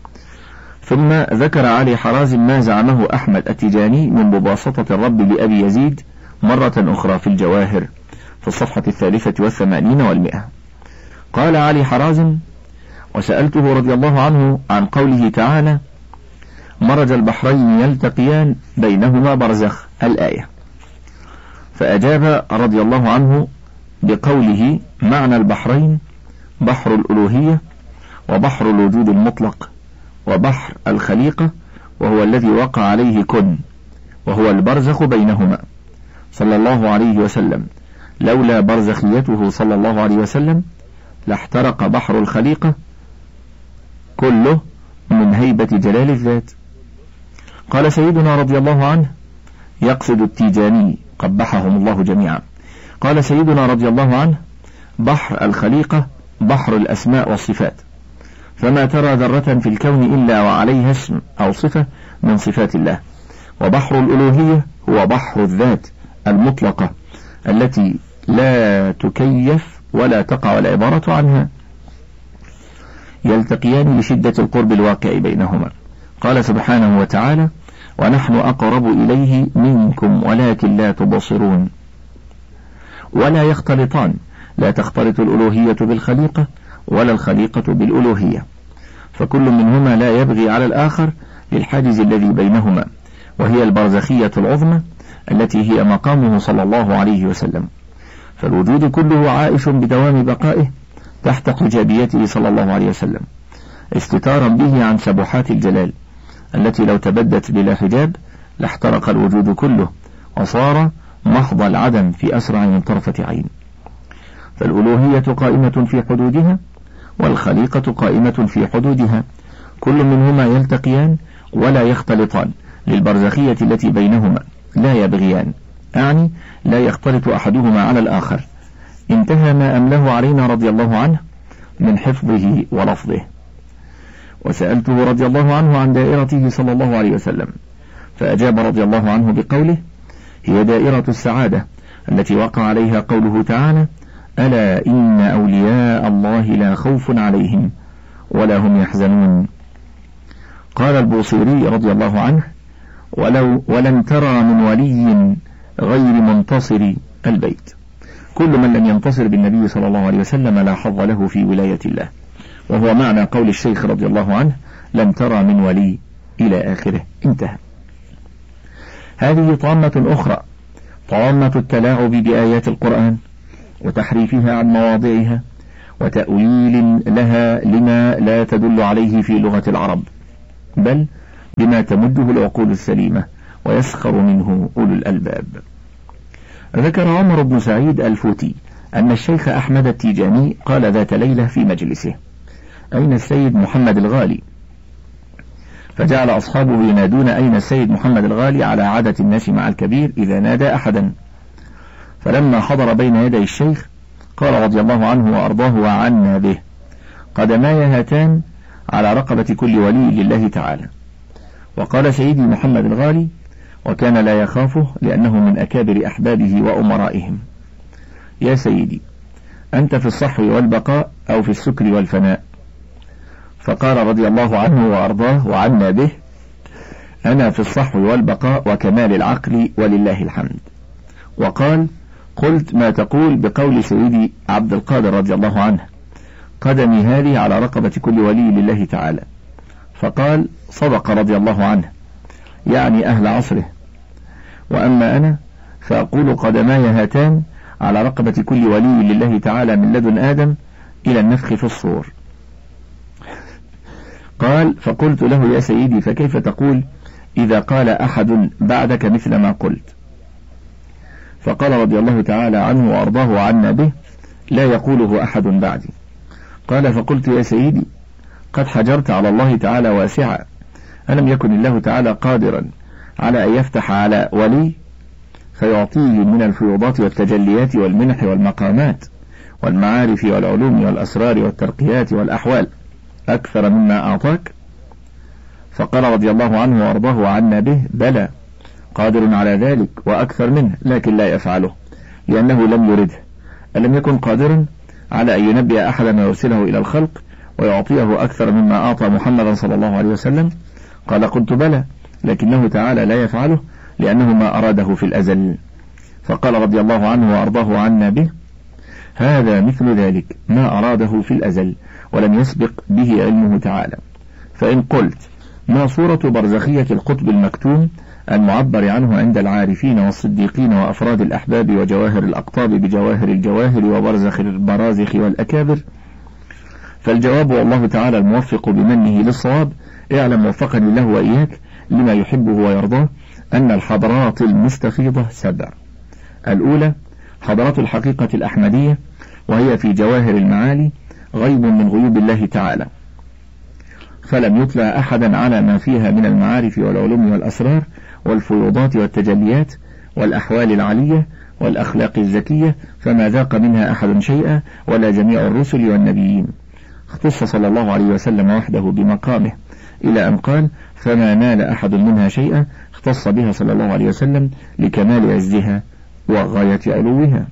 ثم ذكر علي حرازم ما زعمه أحمد التجاني من مباسطة الرب لأبي يزيد مرة أخرى في الجواهر في الصفحة 83 و100. قال علي حرازم: وسألته رضي الله عنه عن قوله تعالى: مرج البحرين يلتقيان بينهما برزخ، الآية، فأجاب رضي الله عنه بقوله: معنى البحرين بحر الألوهية، وبحر الوجود المطلق، وبحر الخليقة، وهو الذي وقع عليه كن، وهو البرزخ بينهما صلى الله عليه وسلم. لولا برزخيته صلى الله عليه وسلم لاحترق بحر الخليقة كله من هيبة جلال الذات. قال سيدنا رضي الله عنه، يقصد التيجاني قبحهم الله جميعا، قال سيدنا رضي الله عنه: بحر الخليقة بحر الأسماء والصفات، فما ترى ذرة في الكون إلا وعليها اسم أو صفة من صفات الله. وبحر الألوهية هو بحر الذات المطلقة التي لا تكيف ولا تقع العبارة عنها، يلتقيان لشدة القرب الواقع بينهما. قال سبحانه وتعالى: ونحن أقرب إليه منكم ولكن لا تبصرون. ولا يختلطان، لا تختلط الألوهية بالخليقة ولا الخليقة بالألوهية، فكل منهما لا يبغي على الآخر للحاجز الذي بينهما، وهي البرزخية العظمى التي هي مقامه صلى الله عليه وسلم. فالوجود كله عائش بدوام بقائه تحت حجابيته صلى الله عليه وسلم، استتارا به عن سبحات الجلال التي لو تبدت بلا حجاب لاحترق الوجود كله وصار محض العدم في أسرع من طرفة عين. فالألوهية قائمة في حدودها، والخليقة قائمة في حدودها، كل منهما يلتقيان ولا يختلطان للبرزخية التي بينهما، لا يبغيان، أعني لا يختلط أحدهما على الآخر. انتهى ما أمله علينا رضي الله عنه من حفظه ولفظه. وسألته رضي الله عنه عن دائرته صلى الله عليه وسلم، فأجاب رضي الله عنه بقوله: هي دائرة السعادة التي وقع عليها قوله تعالى: ألا إن أولياء الله لا خوف عليهم ولا هم يحزنون. قال البوصيري رضي الله عنه: ولن ترى من ولي غير منتصر البيت. كل من لم ينتصر بالنبي صلى الله عليه وسلم لا حظ له في ولاية الله، وهو معنى قول الشيخ رضي الله عنه: لن ترى من ولي، إلى آخره. انتهى. هذه طامة أخرى طامة التلاعب بآيات القرآن وتحريفها عن مواضعها وتأويل لها لما لا تدل عليه في لغة العرب، بل بما تمده العقول السليمة ويسخر منه أولو الألباب. ذكر عمر بن سعيد الفوتي أن الشيخ أحمد التيجاني قال ذات ليلة في مجلسه: أين السيد محمد الغالي؟ فجعل أصحابه ينادون أين السيد محمد الغالي على عادة الناس مع الكبير إذا نادى أحدا. فلما حضر بين يدي الشيخ قال رضي الله عنه وأرضاه وعنا به: قدماي هاتان على رقبة كل ولي لله تعالى. وقال سيدي محمد الغالي، وكان لا يخافه لأنه من أكابر أحبابه وأمرائهم: يا سيدي، أنت في الصحو والبقاء أو في السكر والفناء؟ فقال رضي الله عنه وأرضاه وعنا به: أنا في الصحو والبقاء وكمال العقل ولله الحمد. وقال: قلت ما تقول بقول سيدي عبد القادر رضي الله عنه: قدمي هذه على رقبة كل ولي لله تعالى. فقال: صدق رضي الله عنه، يعني أهل عصره. وأما أنا فأقول: قدماي هاتان على رقبة كل ولي لله تعالى من لدن آدم إلى النفخ في الصور. قال: فقلت له: يا سيدي، فكيف تقول إذا قال أحد بعدك مثل ما قلت؟ فقال رضي الله تعالى عنه وأرضاه وعنا به: لا يقوله أحد بعدي. قال: فقلت: يا سيدي، قد حجرت على الله تعالى واسعا، ألم يكن الله تعالى قادرا على أن يفتح على ولي فيعطيه من الفيوضات والتجليات والمنح والمقامات والمعارف والعلوم والأسرار والترقيات والأحوال أكثر مما أعطاك؟ فقال رضي الله عنه وأرضاه وعنا به: بلى، قادر على ذلك وأكثر منه، لكن لا يفعله لأنه لم يرده. ألم يكن قادرا على أن ينبئ أحدا ويرسله إلى الخلق ويعطيه أكثر مما أعطى محمدا صلى الله عليه وسلم؟ قال: قلت بلى، لكنه تعالى لا يفعله لأنه ما أراده في الأزل. فقال رضي الله عنه وأرضاه وعنا به: هذا مثل ذلك، ما أراده في الأزل ولم يسبق به علمه تعالى. فإن قلت: ما صورة برزخية القطب المكتوم المعبر عنه عند العارفين والصديقين وأفراد الأحباب وجواهر الأقطاب بجواهر الجواهر وبرزخ البرازخ والأكابر؟ فالجواب: والله تعالى الموفق بمنه للصواب. اعلم وفقني الله وإياك لما يحبه ويرضاه أن الحضرات المستفيضة 7. الأولى حضرات الحقيقة الأحمدية، وهي في جواهر المعالي غيب من غيوب الله تعالى، فلم يطلع أحدا على ما فيها من المعارف والعلوم والأسرار والفيوضات والتجليات والأحوال العالية والأخلاق الزكية، فما ذاق منها أحد شيئا ولا جميع الرسل والنبيين. اختص صلى الله عليه وسلم وحده بمقامه، إلى أن قال: فما نال أحد منها شيئا، اختص بها صلى الله عليه وسلم لكمال عزها وغاية علوها.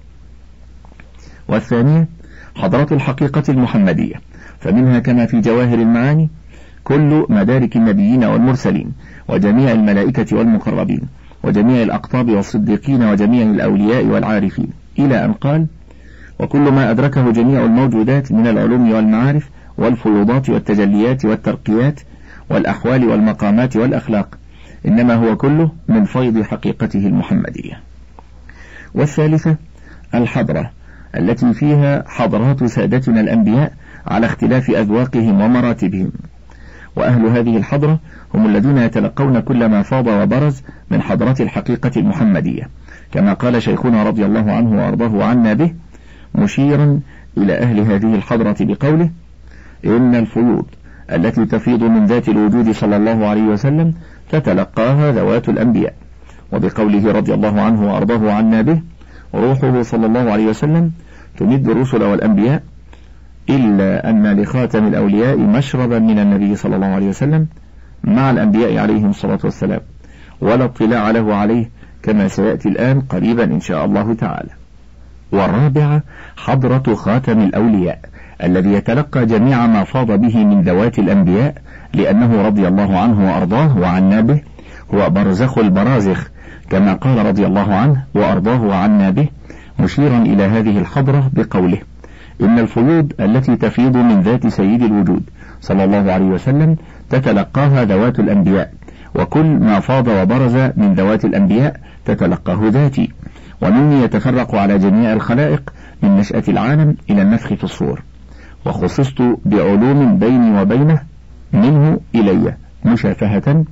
والثانية حضرة الحقيقة المحمدية، فمنها كما في جواهر المعاني كل مدارك النبيين والمرسلين وجميع الملائكة والمقربين وجميع الأقطاب والصديقين وجميع الأولياء والعارفين، إلى أن قال: وكل ما أدركه جميع الموجودات من العلوم والمعارف والفيوضات والتجليات والترقيات والأحوال والمقامات والأخلاق، إنما هو كله من فيض حقيقته المحمدية. والثالثة الحضرة التي فيها حضرات سادتنا الأنبياء على اختلاف أذواقهم ومراتبهم، وأهل هذه الحضرة هم الذين يتلقون كل ما فاض وبرز من حضرة الحقيقة المحمدية، كما قال شيخنا رضي الله عنه وأرضاه وعنا به مشيرا إلى أهل هذه الحضرة بقوله: إن الفيوض التي تفيض من ذات الوجود صلى الله عليه وسلم تتلقاها ذوات الأنبياء. وبقوله رضي الله عنه وأرضاه وعنا به: روحه صلى الله عليه وسلم تمد الرسل والأنبياء، إلا أن لخاتم الأولياء مشربا من النبي صلى الله عليه وسلم مع الأنبياء عليهم الصلاة والسلام، ولا اطلاع له عليه، كما سيأتي الآن قريبا إن شاء الله تعالى. والرابعة حضرة خاتم الأولياء الذي يتلقى جميع ما فاض به من ذوات الأنبياء، لأنه رضي الله عنه وأرضاه وعنا به هو برزخ البرازخ، كما قال رضي الله عنه وأرضاه وعنا به مشيرا إلى هذه الحضرة بقوله: إن الفيوض التي تفيض من ذات سيد الوجود صلى الله عليه وسلم تتلقاها ذوات الأنبياء، وكل ما فاض وبرز من ذوات الأنبياء تتلقاه ذاتي. ومني يتفرق على جميع الخلائق من نشأة العالم إلى النفخ في الصور، وخصصت بعلوم بيني وبينه منه إلي مشافهة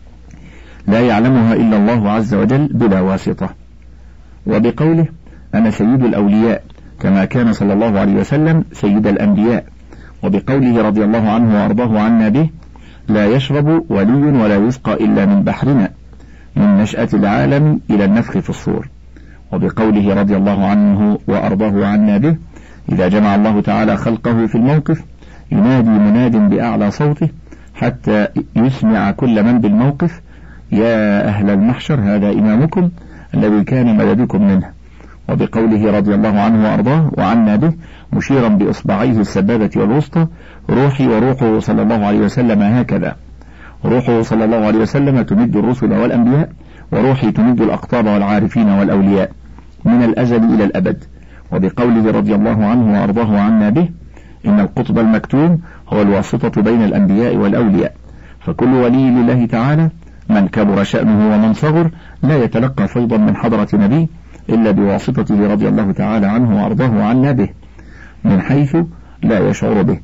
لا يعلمها إلا الله عز وجل بلا واسطة. وبقوله أنا سيد الأولياء كما كان صلى الله عليه وسلم سيد الأنبياء. وبقوله رضي الله عنه وأرضاه عنا به لا يشرب ولي ولا يسقى إلا من بحرنا من نشأة العالم إلى النفخ في الصور. وبقوله رضي الله عنه وأرضاه عنا به إذا جمع الله تعالى خلقه في الموقف ينادي مناد بأعلى صوته حتى يسمع كل من بالموقف يا أهل المحشر هذا إمامكم الذي كان مددكم منه. وبقوله رضي الله عنه وأرضاه وعنا به مشيرا بإصبعيه السبابة والوسطى روحي وروحه صلى الله عليه وسلم هكذا. روحه صلى الله عليه وسلم تمد الرسل والأنبياء، وروحي تمد الأقطاب والعارفين والأولياء من الأزل إلى الأبد. وبقوله رضي الله عنه وأرضاه عنا به إن القطب المكتوم هو الواسطة بين الأنبياء والأولياء، فكل ولي لله تعالى من كبر شأنه ومن صغر لا يتلقى فيضا من حضرة نبي إلا بواسطته رضي الله تعالى عنه وأرضاه عنا به من حيث لا يشعر به،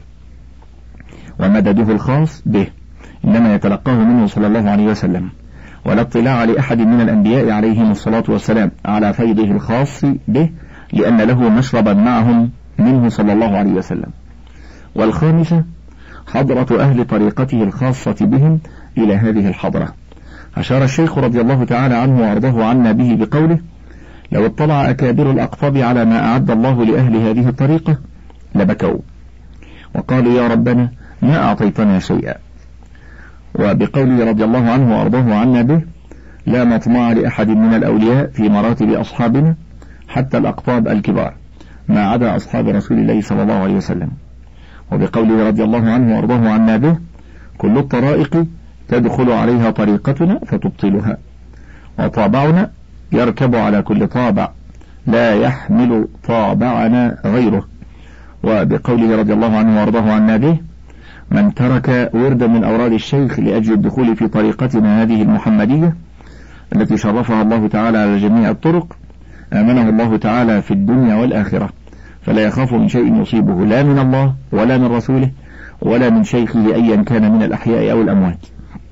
ومدده الخاص به إنما يتلقاه منه صلى الله عليه وسلم، ولا اطلاع لأحد من الأنبياء عليهم الصلاة والسلام على فيضه الخاص به لأن له مشربا معهم منه صلى الله عليه وسلم. والخامسة حضرة أهل طريقته الخاصة بهم إلى هذه الحضرة. أشار الشيخ رضي الله تعالى عنه وأرضاه عنا به بقوله لو اطلع أكابر الأقطاب على ما أعد الله لأهل هذه الطريقة لبكوا وقالوا يا ربنا ما أعطيتنا شيئا. وبقوله رضي الله عنه وأرضاه عنا به لا مطمع لأحد من الأولياء في مراتب أصحابنا حتى الأقطاب الكبار ما عدا أصحاب رسول الله صلى الله عليه وسلم. وبقوله رضي الله عنه وأرضاه عنا به كل الطرائق تدخل عليها طريقتنا فتبطلها، وطابعنا يركب على كل طابع لا يحمل طابعنا غيره. وبقوله رضي الله عنه وأرضاه عنا به من ترك وردا من أوراد الشيخ لأجل الدخول في طريقتنا هذه المحمدية التي شرفها الله تعالى على جميع الطرق آمنه الله تعالى في الدنيا والآخرة، فلا يخاف من شيء يصيبه لا من الله ولا من رسوله ولا من شيخه أيا كان من الأحياء أو الأموات.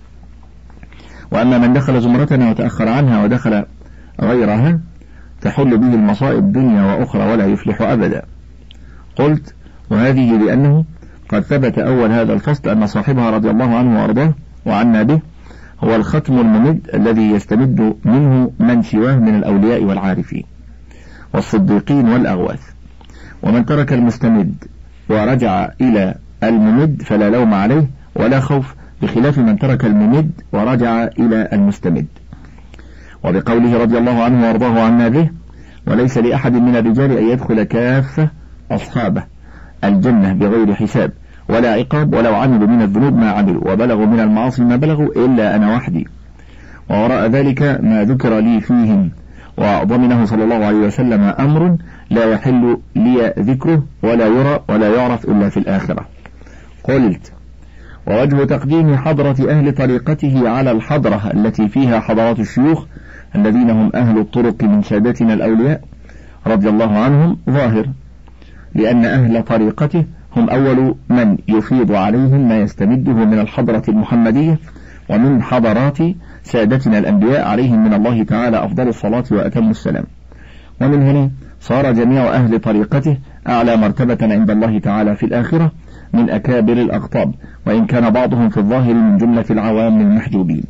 وأما من دخل زمرتنا وتأخر عنها ودخل غيرها تحل به المصائب دنيا وأخرى ولا يفلح أبدا. قلت وهذه لأنه قد ثبت أول هذا الفصل أن صاحبها رضي الله عنه وأرضاه وعنا به هو الختم الممد الذي يستمد منه من سواه من الأولياء والعارفين والصديقين والأغواث. ومن ترك المستمد ورجع إلى الممد فلا لوم عليه ولا خوف، بخلاف من ترك الممد ورجع إلى المستمد. وبقوله رضي الله عنه وأرضاه عنا به وليس لأحد من الرجال أن يدخل كافة أصحابه الجنة بغير حساب ولا عقاب ولو عملوا من الذنوب ما عملوا وبلغوا من المعاصي ما بلغوا إلا أنا وحدي، ووراء ذلك ما ذكر لي فيهم وضمنه صلى الله عليه وسلم أمر لا يحل لي ذكره ولا يرى ولا يعرف إلا في الآخرة. قلت ووجه تقديم حضرة أهل طريقته على الحضرة التي فيها حضرات الشيوخ الذين هم أهل الطرق من سادتنا الأولياء رضي الله عنهم ظاهر، لأن أهل طريقته هم أول من يفيض عليهم ما يستمده من الحضرة المحمدية ومن حضرات سادتنا الأنبياء عليهم من الله تعالى أفضل الصلاة وأتم السلام. ومن هنا صار جميع أهل طريقته أعلى مرتبة عند الله تعالى في الآخرة من أكابر الأقطاب، وإن كان بعضهم في الظاهر من جملة العوام المحجوبين.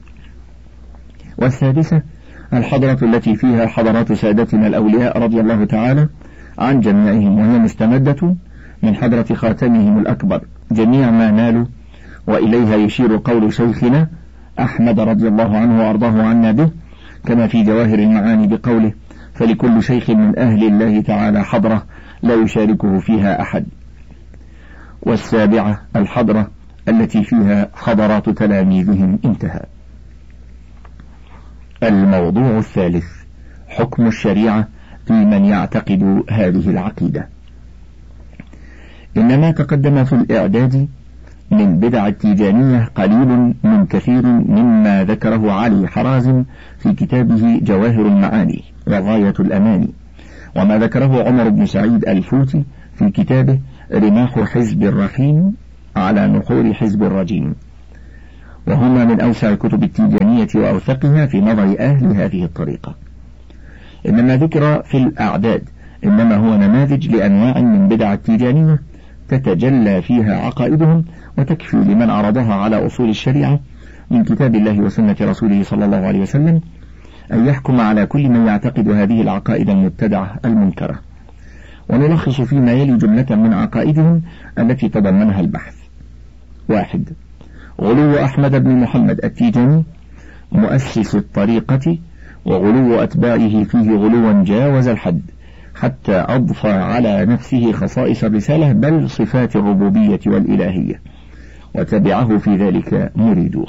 والسادسة الحضرة التي فيها حضرات سادتنا الأولياء رضي الله تعالى عن جميعهم، وهي مستمدة من حضرة خاتمهم الأكبر جميع ما نالوا، وإليها يشير قول شيخنا أحمد رضي الله عنه وأرضاه عنا به كما في جواهر المعاني بقوله فلكل شيخ من أهل الله تعالى حضرة لا يشاركه فيها أحد. والسابعة الحضرة التي فيها حضرات تلاميذهم. انتهى. الموضوع الثالث حكم الشريعة في من يعتقد هذه العقيدة. إنما تقدم في الإعداد من بدع التيجانية قليل من كثير مما ذكره علي حرازم في كتابه جواهر المعاني وغاية الأماني، وما ذكره عمر بن سعيد الفوتي في كتابه رماح حزب الرحيم على نحور حزب الرجيم، وهما من أوسع كتب التيجانية وأوثقها في نظر أهل هذه الطريقة. إنما ذكر في الأعداد إنما هو نماذج لأنواع من بدع التيجانية تتجلى فيها عقائدهم وتكفي لمن عرضها على أصول الشريعة من كتاب الله وسنة رسوله صلى الله عليه وسلم أن يحكم على كل من يعتقد هذه العقائد المبتدعة المنكرة. ونلخص فيما يلي جملة من عقائدهم التي تضمنها البحث. 1. غلو أحمد بن محمد التيجاني مؤسس الطريقة، وغلو أتباعه فيه غلوا جاوز الحد حتى أضفى على نفسه خصائص الرسالة بل صفات الربوبية والإلهية، وتبعه في ذلك مريدوه.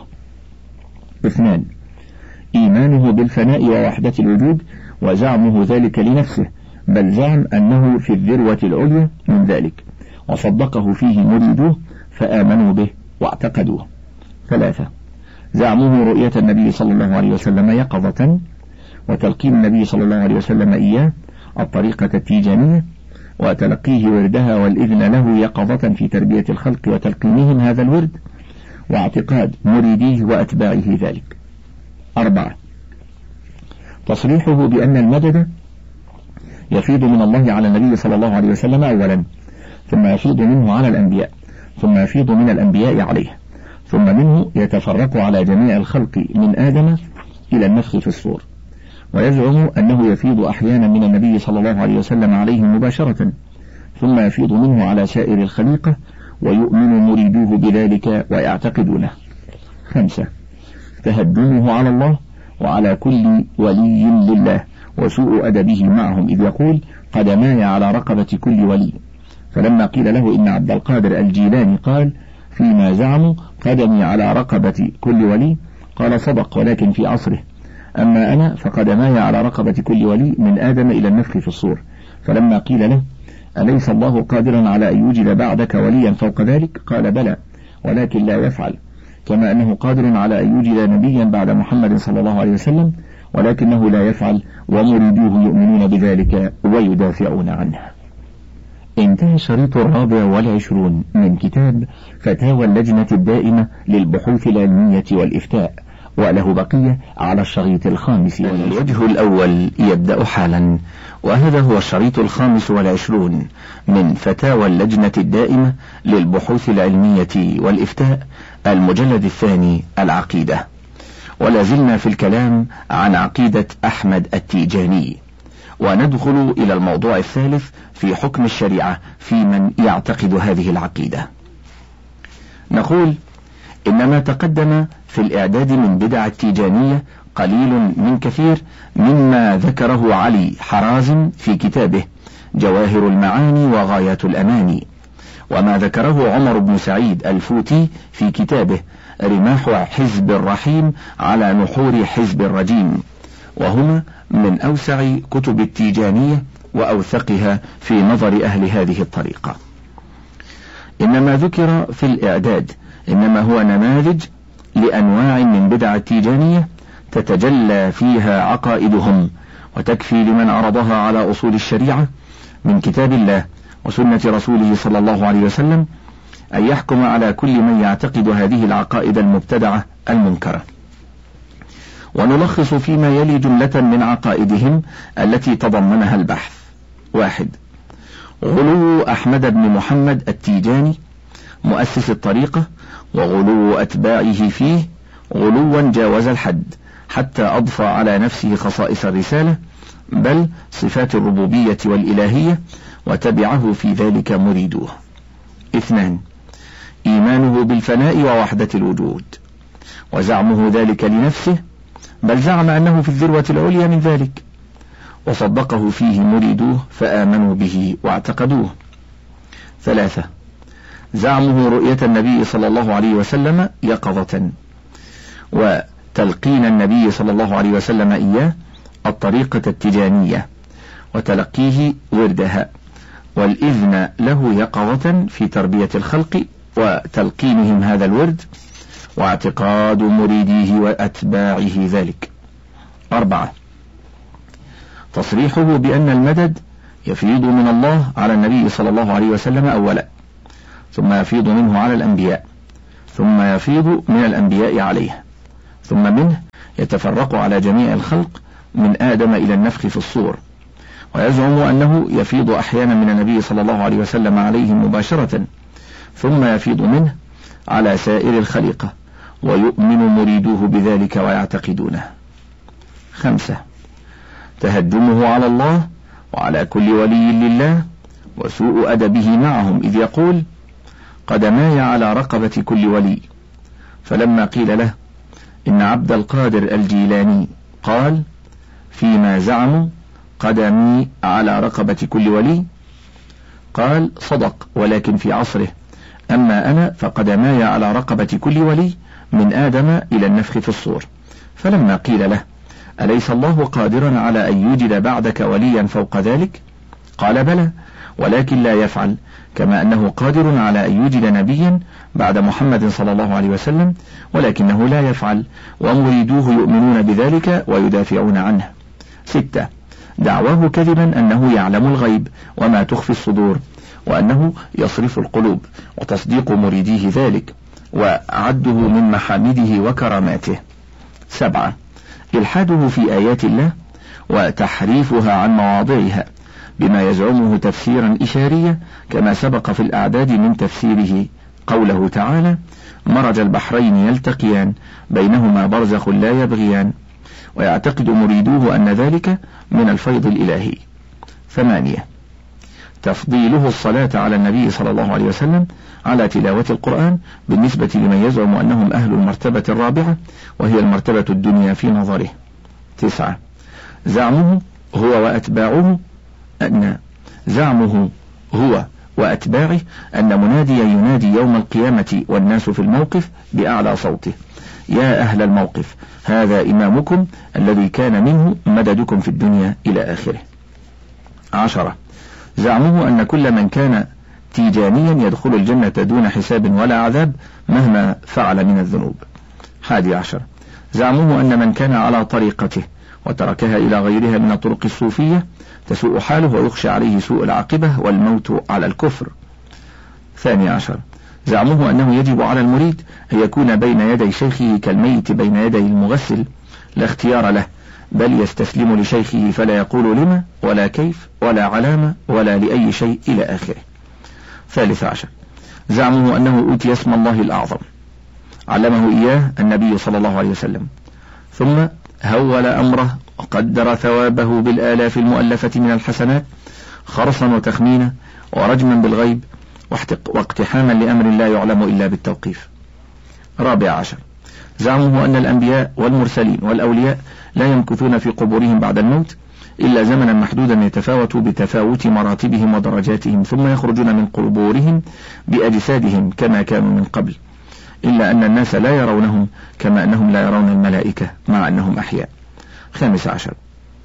2. إيمانه بالفناء ووحدة الوجود وزعمه ذلك لنفسه، بل زعم أنه في الذروة العليا من ذلك، وصدقه فيه مريدوه فآمنوا به واعتقدوه. 3. زعمه رؤية النبي صلى الله عليه وسلم يقظة، وتلقين النبي صلى الله عليه وسلم إياه الطريقة التيجانية، وتلقيه وردها والإذن له يقظة في تربية الخلق وتلقينهم هذا الورد، واعتقاد مريديه وأتباعه ذلك. 4. تصريحه بأن المدد يفيض من الله على النبي صلى الله عليه وسلم أولا، ثم يفيض منه على الأنبياء، ثم يفيض من الأنبياء عليه، ثم منه يتفرق على جميع الخلق من آدم إلى النفخ في الصور. ويزعم أنه يفيض أحيانا من النبي صلى الله عليه وسلم عليه مباشرة، ثم يفيض منه على سائر الخليقة، ويؤمن مريدوه بذلك ويعتقدونه. 5. تهدمه على الله وعلى كل ولي لله، وسوء أدبه معهم، إذ يقول قدماي على رقبة كل ولي، فلما قيل له إن عبد القادر الجيلاني قال فيما زعموا قدمي على رقبة كل ولي، قال صدق ولكن في عصره، أما أنا فقدماي على رقبة كل ولي من آدم إلى النفخ في الصور. فلما قيل له أليس الله قادرا على أن يوجد بعدك وليا فوق ذلك؟ قال بلى ولكن لا يفعل، كما أنه قادر على أن يوجد نبيا بعد محمد صلى الله عليه وسلم ولكنه لا يفعل، ومريدوه يؤمنون بذلك ويدافعون عنه. انتهى الشريط 24 من كتاب فتاوى اللجنة الدائمة للبحوث العلمية والإفتاء، وله بقية على الشريط 5. الوجه الأول يبدأ حالا، وهذا هو الشريط 25 من فتاوى اللجنة الدائمة للبحوث العلمية والإفتاء، المجلد 2 العقيدة. ولا زلنا في الكلام عن عقيدة أحمد التيجاني، وندخل إلى الموضوع الثالث في حكم الشريعة في من يعتقد هذه العقيدة. نقول إن ما تقدم في الإعداد من بدع التيجانية قليل من كثير مما ذكره علي حرازم في كتابه جواهر المعاني وغايات الأماني، وما ذكره عمر بن سعيد الفوتي في كتابه رماح حزب الرحيم على نحور حزب الرجيم، وهما من أوسع كتب التيجانية وأوثقها في نظر أهل هذه الطريقة. إنما ذكر في الإعداد إنما هو نماذج لأنواع من بدع التيجانية تتجلى فيها عقائدهم، وتكفي لمن عرضها على أصول الشريعة من كتاب الله وسنة رسوله صلى الله عليه وسلم أن يحكم على كل من يعتقد هذه العقائد المبتدعة المنكرة. ونلخص فيما يلي جملة من عقائدهم التي تضمنها البحث. 1. غلو أحمد بن محمد التيجاني مؤسس الطريقة، وغلو أتباعه فيه غلوا جاوز الحد حتى أضفى على نفسه خصائص الرسالة بل صفات الربوبية والإلهية، وتبعه في ذلك مريدوه. 2. إيمانه بالفناء ووحدة الوجود، وزعمه ذلك لنفسه، بل زعم أنه في الذروة العليا من ذلك، وصدقه فيه مريدوه فآمنوا به واعتقدوه. 3. زعمه رؤية النبي صلى الله عليه وسلم يقظة، وتلقين النبي صلى الله عليه وسلم إياه الطريقة التيجانية، وتلقيه وردها والإذن له يقظة في تربية الخلق وتلقينهم هذا الورد، واعتقاد مريديه وأتباعه ذلك. 4. تصريحه بأن المدد يفيض من الله على النبي صلى الله عليه وسلم أولا، ثم يفيض منه على الأنبياء، ثم يفيض من الأنبياء عليه، ثم منه يتفرق على جميع الخلق من آدم إلى النفخ في الصور. ويزعم أنه يفيض أحيانا من النبي صلى الله عليه وسلم عليهم مباشرة، ثم يفيض منه على سائر الخليقة، ويؤمن مريدوه بذلك ويعتقدونه. 5. تهدمه على الله وعلى كل ولي لله، وسوء أدبه معهم، إذ يقول: قدماي على رقبة كل ولي. فلما قيل له إن عبد القادر الجيلاني قال فيما زعموا قدمي على رقبة كل ولي، قال: صدق، ولكن في عصره، أما أنا فقدماي على رقبة كل ولي من آدم إلى النفخ في الصور. فلما قيل له أليس الله قادرا على أن يوجد بعدك وليا فوق ذلك؟ قال: بلى، ولكن لا يفعل، كما أنه قادر على أن يوجد نبيا بعد محمد صلى الله عليه وسلم، ولكنه لا يفعل، ومريدوه يؤمنون بذلك ويدافعون عنه. 6. دعواه كذبا أنه يعلم الغيب وما تخفي الصدور، وأنه يصرف القلوب، وتصديق مريديه ذلك، وعده من محامده وكراماته. 7. إلحاده في آيات الله وتحريفها عن مواضعها بما يزعمه تفسيرا إشاريا، كما سبق في الأعداد من تفسيره قوله تعالى: مرج البحرين يلتقيان بينهما برزخ لا يبغيان. ويعتقد مريدوه أن ذلك من الفيض الإلهي. 8. تفضيله الصلاة على النبي صلى الله عليه وسلم على تلاوة القرآن بالنسبة لمن يزعم أنهم أهل المرتبة الرابعة، وهي المرتبة الدنيا في نظره. 9. زعمه هو وأتباعه أن مناديا ينادي يوم القيامة والناس في الموقف بأعلى صوته: يا أهل الموقف، هذا إمامكم الذي كان منه مددكم في الدنيا، إلى آخره. 10. زعمه أن كل من كان تيجانيا يدخل الجنة دون حساب ولا عذاب مهما فعل من الذنوب. 11. زعمه أن من كان على طريقته وتركها إلى غيرها من الطرق الصوفية تسوء حاله ويخشى عليه سوء العاقبة والموت على الكفر. 12. زعمه أنه يجب على المريد أن يكون بين يدي شيخه كالميت بين يدي المغسل، لا اختيار له، بل يستسلم لشيخه فلا يقول لما ولا كيف ولا علامة ولا لأي شيء، إلى آخره. 13. زعمه أنه أوتي اسم الله الأعظم، علمه إياه النبي صلى الله عليه وسلم، ثم هول أمره وقدر ثوابه بالآلاف المؤلفة من الحسنات، خرصا وتخمينا ورجما بالغيب واقتحاما لأمر لا يعلم إلا بالتوقيف. 14. زعمه أن الأنبياء والمرسلين والأولياء لا يمكثون في قبورهم بعد الموت إلا زمنا محدودا يتفاوت بتفاوت مراتبهم ودرجاتهم، ثم يخرجون من قبورهم بأجسادهم كما كانوا من قبل، إلا أن الناس لا يرونهم كما أنهم لا يرون الملائكة مع أنهم أحياء. 15.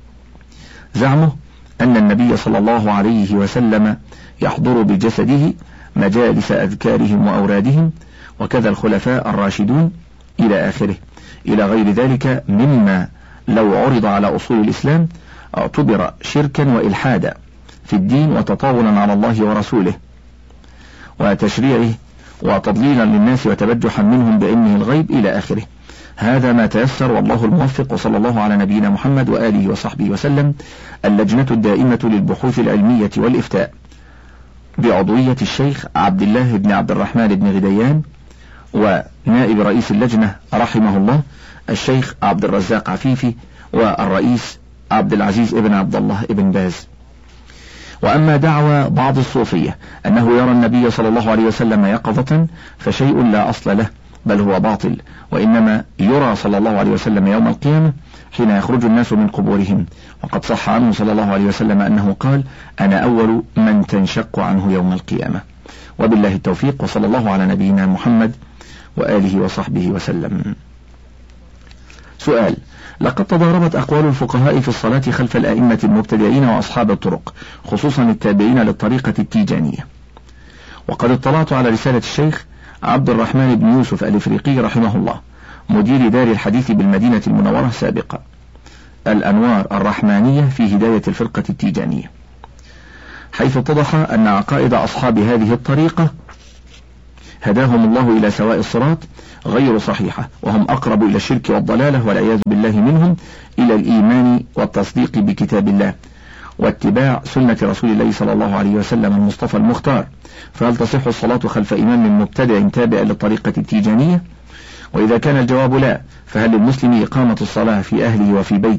زعمه أن النبي صلى الله عليه وسلم يحضر بجسده مجالس أذكارهم وأورادهم، وكذا الخلفاء الراشدون، إلى آخره، إلى غير ذلك مما لو عرض على أصول الإسلام اعتبر شركا وإلحادا في الدين وتطاولا على الله ورسوله وتشريعه وتضليلا للناس وتبجحا منهم بعلمه الغيب، إلى آخره. هذا ما تيسر، والله الموفق، وصلى الله على نبينا محمد وآله وصحبه وسلم. اللجنة الدائمة للبحوث العلمية والإفتاء بعضوية الشيخ عبد الله بن عبد الرحمن بن غديان، ونائب رئيس اللجنة رحمه الله الشيخ عبد الرزاق عفيفي، والرئيس عبد العزيز ابن عبد الله ابن باز. وأما دعوى بعض الصوفية أنه يرى النبي صلى الله عليه وسلم يقظة فشيء لا أصل له، بل هو باطل، وإنما يرى صلى الله عليه وسلم يوم القيامة حين يخرج الناس من قبورهم، وقد صح عنه صلى الله عليه وسلم أنه قال: أنا أول من تنشق عنه يوم القيامة. وبالله التوفيق، وصلى الله على نبينا محمد وآله وصحبه وسلم. سؤال: لقد تضاربت أقوال الفقهاء في الصلاة خلف الأئمة المبتدعين وأصحاب الطرق، خصوصا التابعين للطريقة التيجانية، وقد اطلعت على رسالة الشيخ عبد الرحمن بن يوسف الإفريقي رحمه الله، مدير دار الحديث بالمدينة المنورة سابقا. الأنوار الرحمانية في هداية الفرقة التيجانية، حيث اتضح أن عقائد أصحاب هذه الطريقة هداهم الله إلى سواء الصراط غير صحيحة، وهم أقرب إلى الشرك والضلالة والعياذ بالله منهم إلى الإيمان والتصديق بكتاب الله واتباع سنة رسول الله صلى الله عليه وسلم المصطفى المختار. فهل تصح الصلاة خلف إمام مبتدع تابع للطريقة التيجانية؟ وإذا كان الجواب لا، فهل للمسلم إقامة الصلاة في أهله وفي بيته